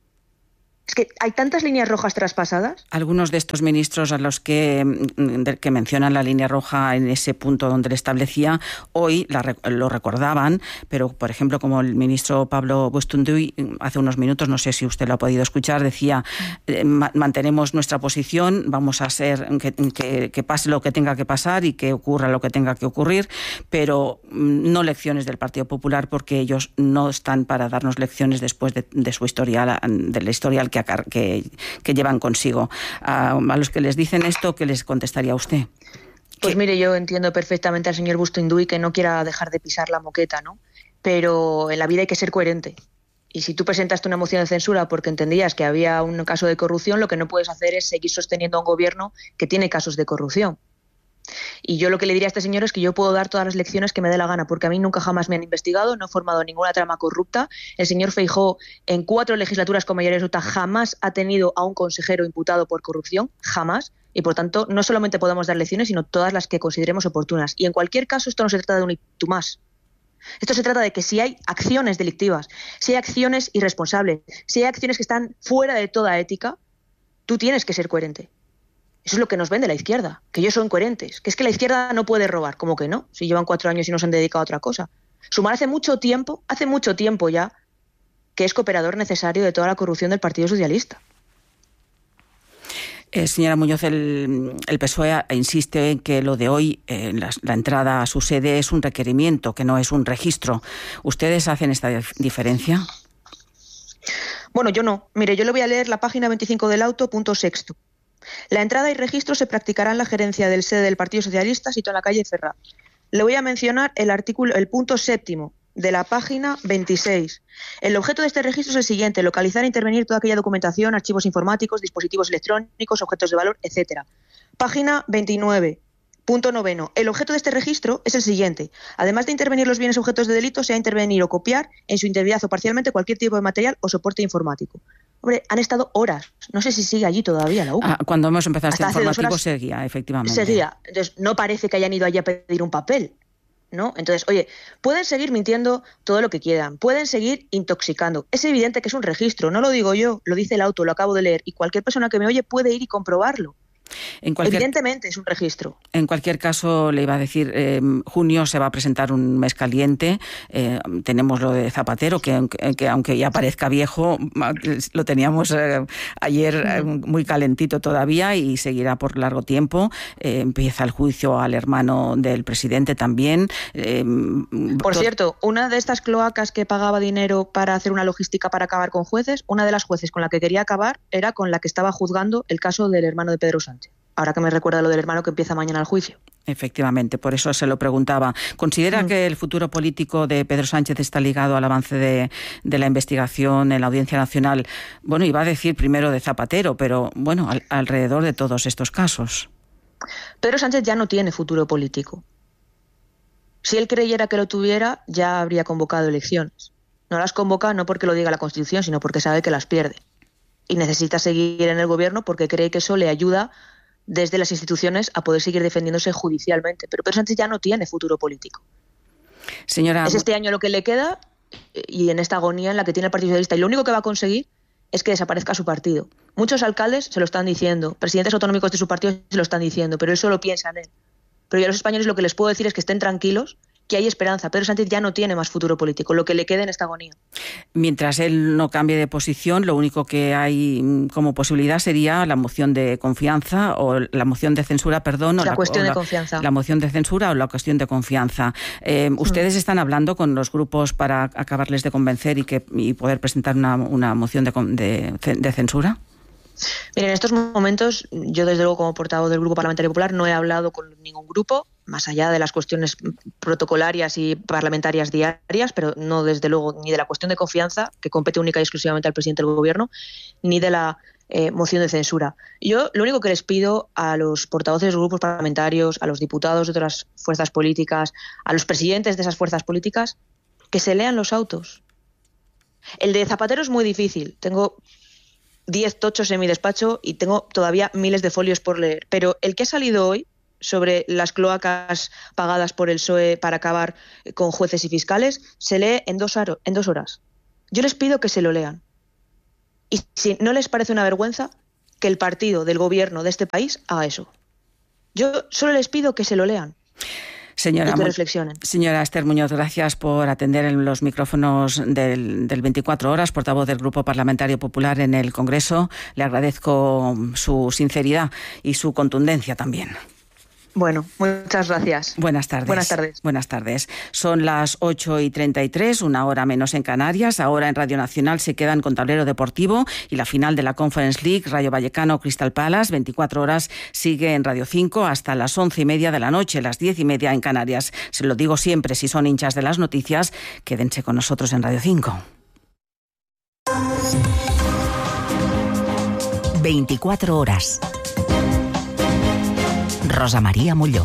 Es que hay tantas líneas rojas traspasadas. Algunos de estos ministros a los que mencionan la línea roja en ese punto donde le establecía, hoy lo recordaban, pero por ejemplo como el ministro Pablo Bustunduy hace unos minutos, no sé si usted lo ha podido escuchar, decía mantenemos nuestra posición, vamos a hacer que pase lo que tenga que pasar y que ocurra lo que tenga que ocurrir, pero no lecciones del Partido Popular, porque ellos no están para darnos lecciones después de su historial, del historial que llevan consigo. A los que les dicen esto, ¿qué les contestaría usted? Pues mire, yo entiendo perfectamente al señor Bustunduy que no quiera dejar de pisar la moqueta, ¿no? Pero en la vida hay que ser coherente. Y si tú presentaste una moción de censura porque entendías que había un caso de corrupción, lo que no puedes hacer es seguir sosteniendo a un gobierno que tiene casos de corrupción. Y yo lo que le diría a este señor es que yo puedo dar todas las lecciones que me dé la gana, porque a mí nunca jamás me han investigado, no he formado ninguna trama corrupta. El señor Feijóo, en 4 legislaturas con mayoría absoluta, jamás ha tenido a un consejero imputado por corrupción, jamás. Y por tanto, no solamente podemos dar lecciones, sino todas las que consideremos oportunas. Y en cualquier caso, esto no se trata de un y tú más. Esto se trata de que si hay acciones delictivas, si hay acciones irresponsables, si hay acciones que están fuera de toda ética, tú tienes que ser coherente. Eso es lo que nos vende la izquierda, que ellos son coherentes, que es que la izquierda no puede robar. ¿Cómo que no? Si llevan 4 años y no se han dedicado a otra cosa. Sumar hace mucho tiempo ya, que es cooperador necesario de toda la corrupción del Partido Socialista. Señora Muñoz, el PSOE insiste en que lo de hoy, la entrada a su sede, es un requerimiento, que no es un registro. ¿Ustedes hacen esta diferencia? Bueno, yo no. Mire, yo le voy a leer la página 25 del auto, punto 6. La entrada y registro se practicará en la gerencia del sede del Partido Socialista, situado en la calle Ferraz. Le voy a mencionar el punto 7 de la página 26. El objeto de este registro es el siguiente: localizar e intervenir toda aquella documentación, archivos informáticos, dispositivos electrónicos, objetos de valor, etc. Página 29. Punto 9. El objeto de este registro es el siguiente: además de intervenir los bienes objetos de delito, sea intervenir o copiar en su integridad o parcialmente cualquier tipo de material o soporte informático. Hombre, han estado horas. No sé si sigue allí todavía la UCA. Cuando hemos empezado este informativo seguía, efectivamente. Seguía. Entonces, no parece que hayan ido allí a pedir un papel, ¿no? Entonces, oye, pueden seguir mintiendo todo lo que quieran, pueden seguir intoxicando. Es evidente que es un registro, no lo digo yo, lo dice el auto, lo acabo de leer, y cualquier persona que me oye puede ir y comprobarlo. Evidentemente es un registro. En cualquier caso, le iba a decir, junio se va a presentar un mes caliente. Tenemos lo de Zapatero, que aunque ya parezca viejo, lo teníamos ayer muy calentito todavía y seguirá por largo tiempo. Empieza el juicio al hermano del presidente también. Por cierto, una de estas cloacas que pagaba dinero para hacer una logística para acabar con jueces, una de las jueces con la que quería acabar era con la que estaba juzgando el caso del hermano de Pedro Sánchez. Ahora que me recuerda lo del hermano que empieza mañana el juicio. Efectivamente, por eso se lo preguntaba. ¿Considera que el futuro político de Pedro Sánchez está ligado al avance de la investigación en la Audiencia Nacional? Bueno, iba a decir primero de Zapatero, pero bueno, alrededor de todos estos casos. Pedro Sánchez ya no tiene futuro político. Si él creyera que lo tuviera, ya habría convocado elecciones. No las convoca no porque lo diga la Constitución, sino porque sabe que las pierde. Y necesita seguir en el gobierno porque cree que eso le ayuda desde las instituciones a poder seguir defendiéndose judicialmente. Pero Pedro Sánchez ya no tiene futuro político. Señora... Es este año lo que le queda y en esta agonía en la que tiene el Partido Socialista. Y lo único que va a conseguir es que desaparezca su partido. Muchos alcaldes se lo están diciendo, presidentes autonómicos de su partido se lo están diciendo, pero él solo piensa en él. Pero yo a los españoles lo que les puedo decir es que estén tranquilos, que hay esperanza. Pedro Sánchez ya no tiene más futuro político, lo que le queda en esta agonía. Mientras él no cambie de posición, lo único que hay como posibilidad sería la moción de confianza o la moción de censura, perdón. La cuestión de confianza. La moción de censura o la cuestión de confianza. ¿Ustedes están hablando con los grupos para acabarles de convencer y poder presentar una moción de censura? Mire, en estos momentos, yo desde luego como portavoz del Grupo Parlamentario Popular no he hablado con ningún grupo, más allá de las cuestiones protocolarias y parlamentarias diarias, pero no desde luego ni de la cuestión de confianza, que compete única y exclusivamente al presidente del Gobierno, ni de la moción de censura. Yo lo único que les pido a los portavoces de los grupos parlamentarios, a los diputados de otras fuerzas políticas, a los presidentes de esas fuerzas políticas, que se lean los autos. El de Zapatero es muy difícil. Tengo 10 tochos en mi despacho y tengo todavía miles de folios por leer. Pero el que ha salido hoy sobre las cloacas pagadas por el PSOE para acabar con jueces y fiscales se lee en 2 horas. Yo les pido que se lo lean. Y si no les parece una vergüenza, que el partido del gobierno de este país haga eso. Yo solo les pido que se lo lean. Señora Esther Muñoz, gracias por atender en los micrófonos del 24 Horas, portavoz del Grupo Parlamentario Popular en el Congreso. Le agradezco su sinceridad y su contundencia también. Bueno, muchas gracias. Buenas tardes. Buenas tardes. Buenas tardes. Son las 8:33, una hora menos en Canarias. Ahora en Radio Nacional se quedan con tablero deportivo y la final de la Conference League, Rayo Vallecano Crystal Palace. 24 horas sigue en Radio 5 hasta las 11:30 de la noche, las 10:30 en Canarias. Se lo digo siempre, si son hinchas de las noticias, quédense con nosotros en Radio 5. 24 horas. Rosa María Molló.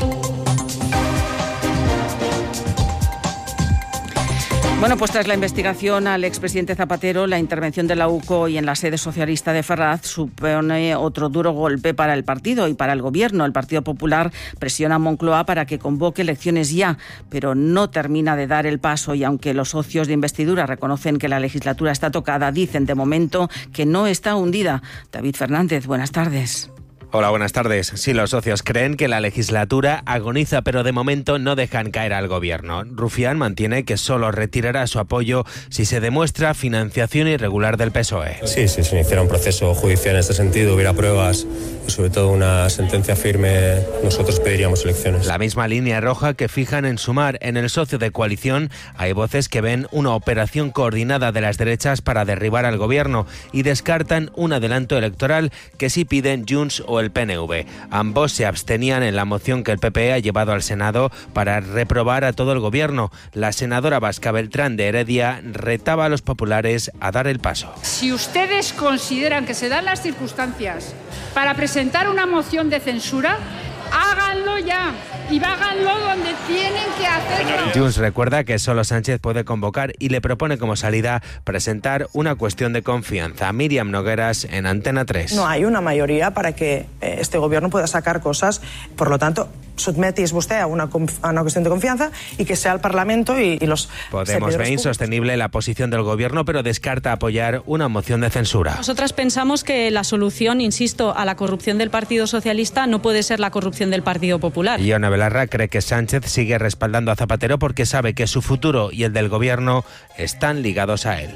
Bueno, pues tras la investigación al expresidente Zapatero, la intervención de la UCO y en la sede socialista de Ferraz supone otro duro golpe para el partido y para el gobierno. El Partido Popular presiona a Moncloa para que convoque elecciones ya, pero no termina de dar el paso y aunque los socios de investidura reconocen que la legislatura está tocada, dicen de momento que no está hundida. David Fernández, buenas tardes. Hola, buenas tardes. Sí, los socios creen que la legislatura agoniza, pero de momento no dejan caer al gobierno. Rufián mantiene que solo retirará su apoyo si se demuestra financiación irregular del PSOE. Sí, si se iniciara un proceso judicial en este sentido, hubiera pruebas y sobre todo una sentencia firme, nosotros pediríamos elecciones. La misma línea roja que fijan en Sumar. En el socio de coalición hay voces que ven una operación coordinada de las derechas para derribar al gobierno y descartan un adelanto electoral que sí piden Junts o el PNV. Ambos se abstenían en la moción que el PP ha llevado al Senado para reprobar a todo el gobierno. La senadora vasca Beltrán de Heredia retaba a los populares a dar el paso. Si ustedes consideran que se dan las circunstancias para presentar una moción de censura, háganlo ya y háganlo donde tienen que hacerlo. Junts recuerda que solo Sánchez puede convocar y le propone como salida presentar una cuestión de confianza. Míriam Nogueras en Antena 3. No hay una mayoría para que este gobierno pueda sacar cosas, por lo tanto, sotmetis vostè a una cuestión de confianza y que sea el Parlamento y los... Podemos ve insostenible la posición del gobierno, pero descarta apoyar una moción de censura. Nosotras pensamos que la solución, insisto, a la corrupción del Partido Socialista no puede ser la corrupción del Partido Popular. Ione Belarra cree que Sánchez sigue respaldando a Zapatero porque sabe que su futuro y el del gobierno están ligados a él.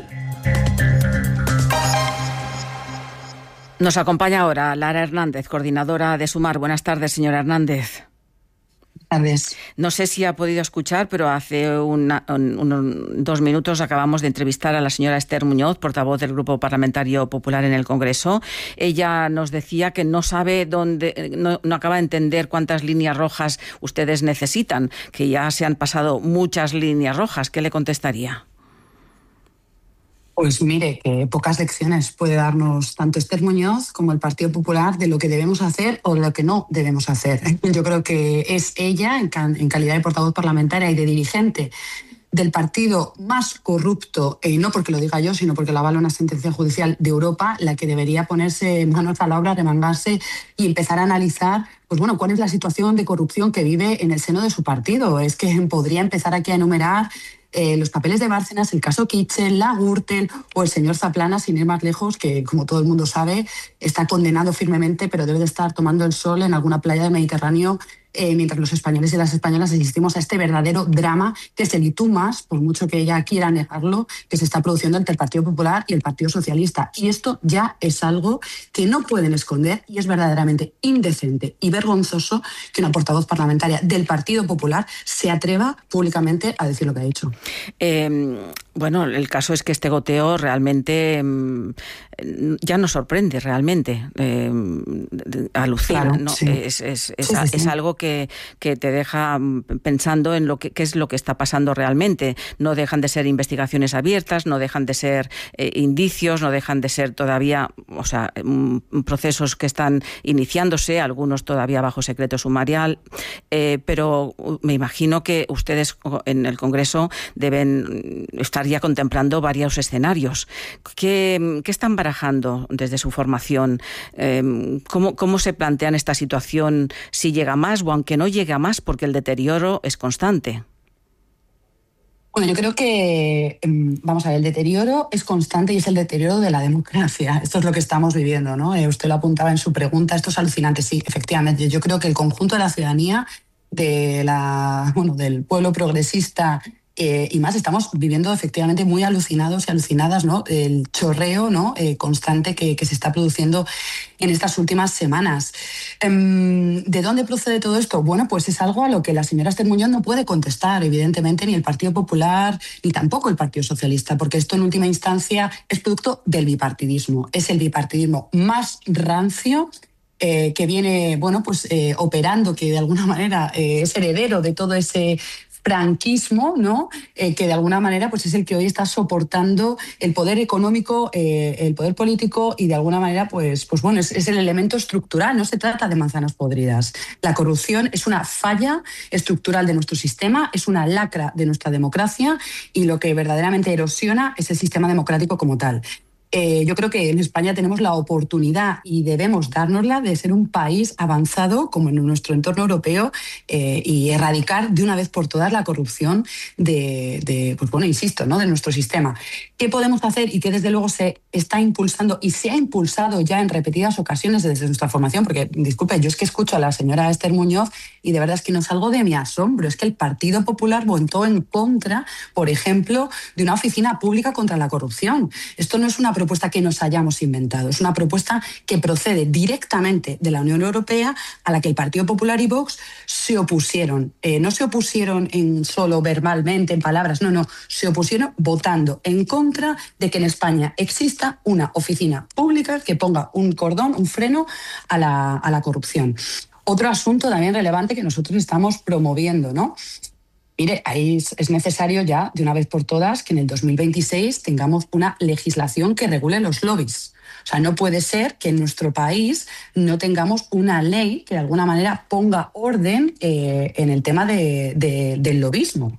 Nos acompaña ahora Lara Hernández, coordinadora de Sumar. Buenas tardes, señora Hernández. Tardes. No sé si ha podido escuchar, pero hace 2 minutos acabamos de entrevistar a la señora Esther Muñoz, portavoz del Grupo Parlamentario Popular en el Congreso. Ella nos decía que no sabe dónde, no acaba de entender cuántas líneas rojas ustedes necesitan, que ya se han pasado muchas líneas rojas. ¿Qué le contestaría? Pues mire, que pocas lecciones puede darnos tanto Esther Muñoz como el Partido Popular de lo que debemos hacer o de lo que no debemos hacer. Yo creo que es ella, en calidad de portavoz parlamentaria y de dirigente del partido más corrupto, no porque lo diga yo, sino porque lo avala una sentencia judicial de Europa, la que debería ponerse manos a la obra, remangarse y empezar a analizar pues bueno, cuál es la situación de corrupción que vive en el seno de su partido. Es que podría empezar aquí a enumerar los papeles de Bárcenas, el caso Kitchen, la Gürtel o el señor Zaplana, sin ir más lejos, que como todo el mundo sabe está condenado firmemente, pero debe de estar tomando el sol en alguna playa del Mediterráneo mientras los españoles y las españolas asistimos a este verdadero drama que es el y tú más, por mucho que ella quiera negarlo, que se está produciendo entre el Partido Popular y el Partido Socialista. Y esto ya es algo que no pueden esconder y es verdaderamente indecente y vergonzoso que una portavoz parlamentaria del Partido Popular se atreva públicamente a decir lo que ha dicho. Bueno, el caso es que este goteo realmente ya nos sorprende, realmente. Alucina, claro, ¿no? Sí. Es algo que te deja pensando en qué es lo que está pasando realmente. No dejan de ser investigaciones abiertas, no dejan de ser indicios, no dejan de ser todavía, procesos que están iniciándose, algunos todavía bajo secreto sumarial, pero me imagino que ustedes en el Congreso deben estar ya contemplando varios escenarios. ¿Qué están barajando desde su formación? ¿Cómo se plantean esta situación si llega más o aunque no llegue a más, porque el deterioro es constante? Bueno, yo creo que, vamos a ver, el deterioro es constante y es el deterioro de la democracia. Esto es lo que estamos viviendo, ¿no? Usted lo apuntaba en su pregunta, esto es alucinante. Sí, efectivamente, yo creo que el conjunto de la ciudadanía, del pueblo progresista y más, estamos viviendo efectivamente muy alucinados y alucinadas, ¿no? El chorreo, ¿no? Constante que se está produciendo en estas últimas semanas. ¿De dónde procede todo esto? Bueno, pues es algo a lo que la señora Esther Muñoz no puede contestar, evidentemente, ni el Partido Popular, ni tampoco el Partido Socialista, porque esto en última instancia es producto del bipartidismo. Es el bipartidismo más rancio que viene, operando, que de alguna manera es heredero de todo ese franquismo, ¿no? Que de alguna manera pues es el que hoy está soportando el poder económico, el poder político y de alguna manera es el elemento estructural. No se trata de manzanas podridas. La corrupción es una falla estructural de nuestro sistema, es una lacra de nuestra democracia y lo que verdaderamente erosiona es el sistema democrático como tal. Yo creo que en España tenemos la oportunidad y debemos dárnosla de ser un país avanzado como en nuestro entorno europeo y erradicar de una vez por todas la corrupción de nuestro sistema. ¿Qué podemos hacer y qué desde luego se está impulsando y se ha impulsado ya en repetidas ocasiones desde nuestra formación? Porque, disculpe, yo es que escucho a la señora Esther Muñoz y de verdad es que no salgo de mi asombro. Es que el Partido Popular votó en contra, por ejemplo, de una oficina pública contra la corrupción. Esto no es una propuesta que nos hayamos inventado, es una propuesta que procede directamente de la Unión Europea a la que el Partido Popular y Vox se opusieron. No se opusieron solo verbalmente, en palabras, no, se opusieron votando en contra de que en España exista una oficina pública que ponga un cordón, un freno a la corrupción. Otro asunto también relevante que nosotros estamos promoviendo, ¿no? Mire, ahí es necesario ya, de una vez por todas, que en el 2026 tengamos una legislación que regule los lobbies. O sea, no puede ser que en nuestro país no tengamos una ley que de alguna manera ponga orden en el tema del lobismo.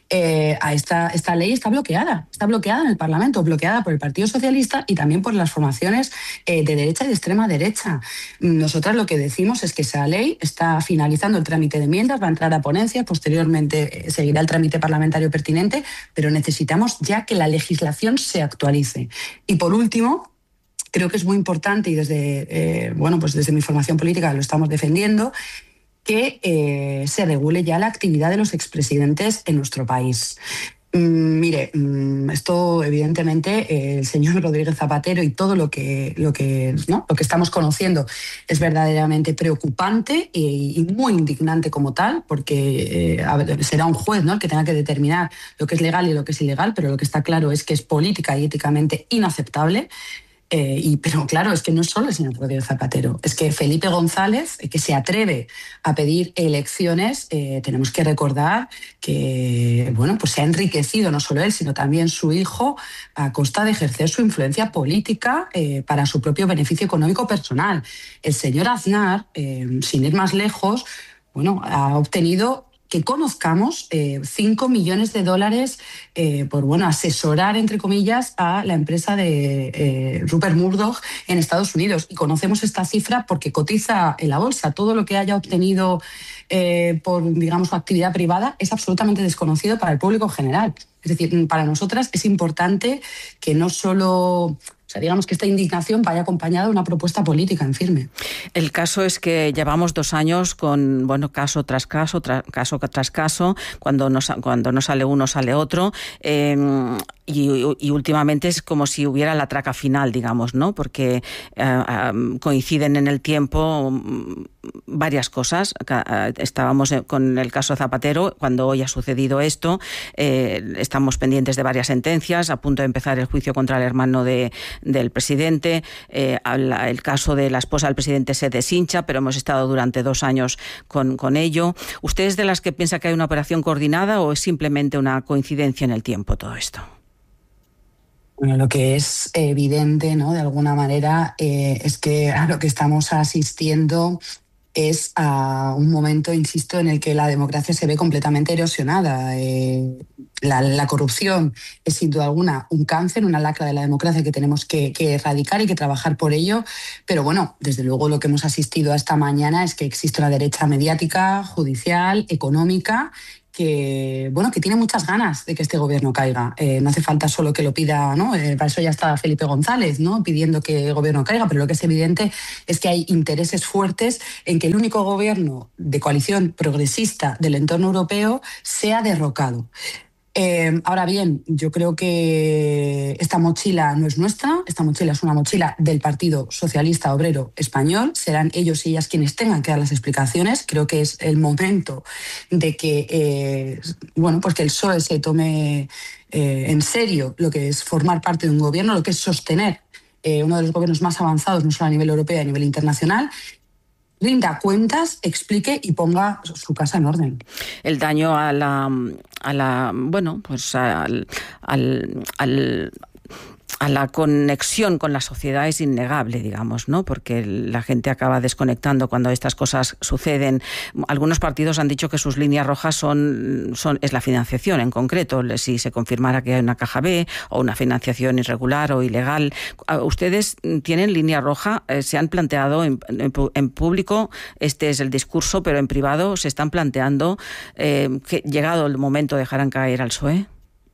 Esta ley está bloqueada en el Parlamento, bloqueada por el Partido Socialista y también por las formaciones de derecha y de extrema derecha. Nosotras lo que decimos es que esa ley está finalizando el trámite de enmiendas, va a entrar a ponencia, posteriormente seguirá el trámite parlamentario pertinente, pero necesitamos ya que la legislación se actualice. Y por último, creo que es muy importante y desde mi formación política lo estamos defendiendo, que se regule ya la actividad de los expresidentes en nuestro país. Esto evidentemente el señor Rodríguez Zapatero y todo lo que estamos conociendo es verdaderamente preocupante y muy indignante como tal, porque será un juez, ¿no?, el que tenga que determinar lo que es legal y lo que es ilegal, pero lo que está claro es que es política y éticamente inaceptable. Pero claro, es que no es solo el señor Rodríguez Zapatero, es que Felipe González, que se atreve a pedir elecciones, tenemos que recordar que se ha enriquecido no solo él, sino también su hijo a costa de ejercer su influencia política para su propio beneficio económico personal. El señor Aznar, sin ir más lejos, ha obtenido que conozcamos $5 millones por asesorar, entre comillas, a la empresa de Rupert Murdoch en Estados Unidos. Y conocemos esta cifra porque cotiza en la bolsa. Todo lo que haya obtenido por su actividad privada es absolutamente desconocido para el público general. Es decir, para nosotras es importante que no solo sea, digamos que esta indignación vaya acompañada de una propuesta política en firme. El caso es que llevamos 2 años con, bueno, caso tras caso, caso tras caso, cuando no sale uno, sale otro, y últimamente es como si hubiera la traca final, digamos, ¿no? Porque coinciden en el tiempo varias cosas. Estábamos con el caso Zapatero, cuando hoy ha sucedido esto, estamos pendientes de varias sentencias, a punto de empezar el juicio contra el hermano del presidente, el caso de la esposa del presidente se deshincha, pero hemos estado durante 2 años con ello. ¿Usted es de las que piensa que hay una operación coordinada o es simplemente una coincidencia en el tiempo todo esto? Bueno, lo que es evidente, ¿no?, de alguna manera, es que a lo que estamos asistiendo es a un momento, insisto, en el que la democracia se ve completamente erosionada. La corrupción es sin duda alguna un cáncer, una lacra de la democracia que tenemos que erradicar y que trabajar por ello. Pero bueno, desde luego lo que hemos asistido a esta mañana es que existe una derecha mediática, judicial, económica, que tiene muchas ganas de que este gobierno caiga. No hace falta solo que lo pida, ¿no? Para eso ya está Felipe González, ¿no?, pidiendo que el gobierno caiga, pero lo que es evidente es que hay intereses fuertes en que el único gobierno de coalición progresista del entorno europeo sea derrocado. Ahora bien, yo creo que esta mochila no es nuestra, esta mochila es una mochila del Partido Socialista Obrero Español, serán ellos y ellas quienes tengan que dar las explicaciones. Creo que es el momento de que, que el PSOE se tome en serio lo que es formar parte de un gobierno, lo que es sostener uno de los gobiernos más avanzados, no solo a nivel europeo, a nivel internacional, rinda cuentas, explique y ponga su casa en orden. El daño a la conexión con la sociedad es innegable, digamos, ¿no? Porque la gente acaba desconectando cuando estas cosas suceden. Algunos partidos han dicho que sus líneas rojas es la financiación en concreto, si se confirmara que hay una caja B o una financiación irregular o ilegal. ¿Ustedes tienen línea roja? ¿Se han planteado en público? Este es el discurso, pero en privado se están planteando que llegado el momento dejarán caer al PSOE.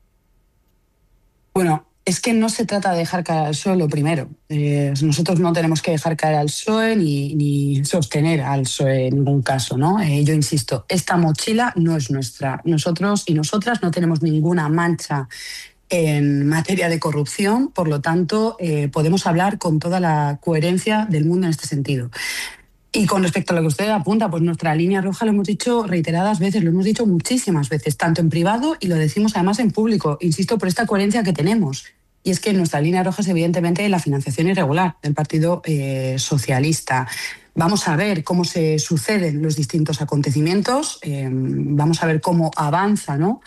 Bueno, es que no se trata de dejar caer al PSOE lo primero. Nosotros no tenemos que dejar caer al PSOE ni sostener al PSOE en ningún caso, ¿no? Yo insisto, esta mochila no es nuestra. Nosotros y nosotras no tenemos ninguna mancha en materia de corrupción, por lo tanto, podemos hablar con toda la coherencia del mundo en este sentido. Y con respecto a lo que usted apunta, pues nuestra línea roja lo hemos dicho reiteradas veces, lo hemos dicho muchísimas veces, tanto en privado y lo decimos además en público. Insisto, por esta coherencia que tenemos. Y es que nuestra línea roja es evidentemente la financiación irregular del Partido Socialista. Vamos a ver cómo se suceden los distintos acontecimientos, vamos a ver cómo avanza, ¿no?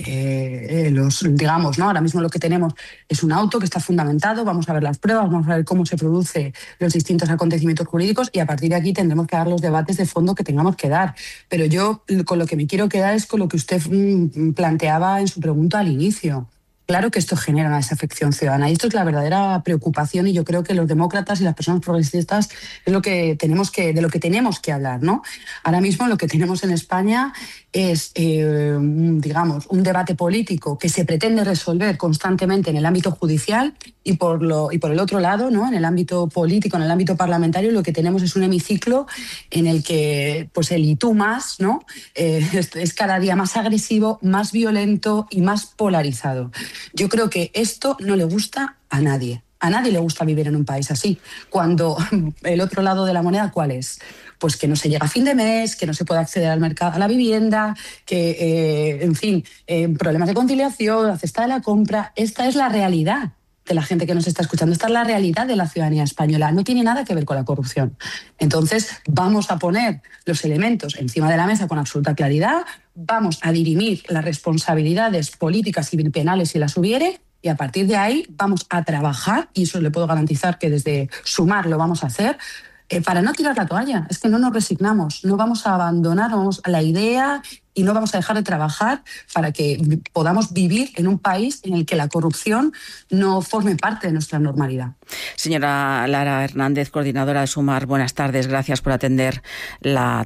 ¿no? Ahora mismo lo que tenemos es un auto que está fundamentado, vamos a ver las pruebas, vamos a ver cómo se producen los distintos acontecimientos jurídicos y a partir de aquí tendremos que dar los debates de fondo que tengamos que dar. Pero yo con lo que me quiero quedar es con lo que usted planteaba en su pregunta al inicio. Claro que esto genera una desafección ciudadana y esto es la verdadera preocupación y yo creo que los demócratas y las personas progresistas es de lo que tenemos que hablar, ¿no? Ahora mismo lo que tenemos en España es, un debate político que se pretende resolver constantemente en el ámbito judicial y por el otro lado, ¿no?, en el ámbito político, en el ámbito parlamentario, lo que tenemos es un hemiciclo en el que pues el y tú más, ¿no?, es cada día más agresivo, más violento y más polarizado. Yo creo que esto no le gusta a nadie. A nadie le gusta vivir en un país así, cuando el otro lado de la moneda, ¿cuál es? Pues que no se llega a fin de mes, que no se puede acceder al mercado, a la vivienda, que, problemas de conciliación, la cesta de la compra. Esta es la realidad de la gente que nos está escuchando. Esta es la realidad de la ciudadanía española. No tiene nada que ver con la corrupción. Entonces, vamos a poner los elementos encima de la mesa con absoluta claridad, vamos a dirimir las responsabilidades políticas y penales si las hubiere, y a partir de ahí vamos a trabajar, y eso le puedo garantizar que desde Sumar lo vamos a hacer, para no tirar la toalla. Es que no nos resignamos, no vamos a abandonarnos a la idea y no vamos a dejar de trabajar para que podamos vivir en un país en el que la corrupción no forme parte de nuestra normalidad. Señora Lara Hernández, coordinadora de Sumar, buenas tardes. Gracias por atender la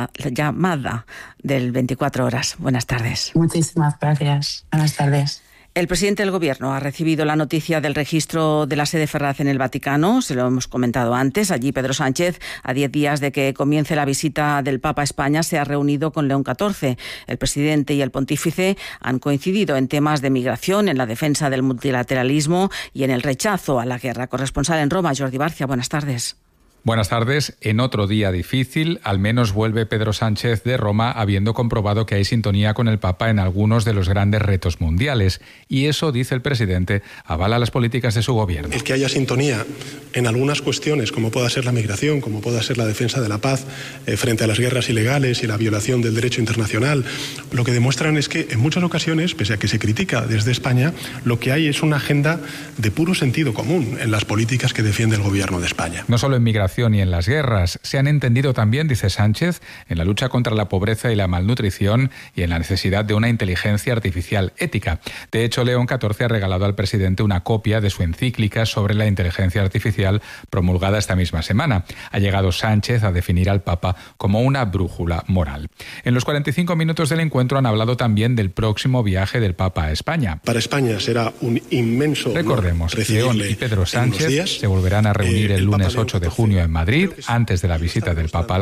llamada del 24 horas. Buenas tardes. Muchísimas gracias. Buenas tardes. El presidente del Gobierno ha recibido la noticia del registro de la sede Ferraz en el Vaticano, se lo hemos comentado antes. Allí Pedro Sánchez, a 10 días de que comience la visita del Papa a España, se ha reunido con León XIV. El presidente y el pontífice han coincidido en temas de migración, en la defensa del multilateralismo y en el rechazo a la guerra. Corresponsal en Roma, Jordi Barcia, buenas tardes. Buenas tardes. En otro día difícil, al menos vuelve Pedro Sánchez de Roma habiendo comprobado que hay sintonía con el Papa en algunos de los grandes retos mundiales. Y eso, dice el presidente, avala las políticas de su gobierno. El que haya sintonía en algunas cuestiones, como pueda ser la migración, como pueda ser la defensa de la paz frente a las guerras ilegales y la violación del derecho internacional, lo que demuestran es que en muchas ocasiones, pese a que se critica desde España, lo que hay es una agenda de puro sentido común en las políticas que defiende el gobierno de España. No solo en migración y en las guerras, se han entendido también, dice Sánchez, en la lucha contra la pobreza y la malnutrición y en la necesidad de una inteligencia artificial ética. De hecho, León XIV ha regalado al presidente una copia de su encíclica sobre la inteligencia artificial promulgada esta misma semana. Ha llegado Sánchez a definir al Papa como una brújula moral. En los 45 minutos del encuentro han hablado también del próximo viaje del Papa a España. Para España será un inmenso honor. Recordemos, León y Pedro Sánchez se volverán a reunir el lunes 8 de junio en Madrid, antes de la visita del Papa a la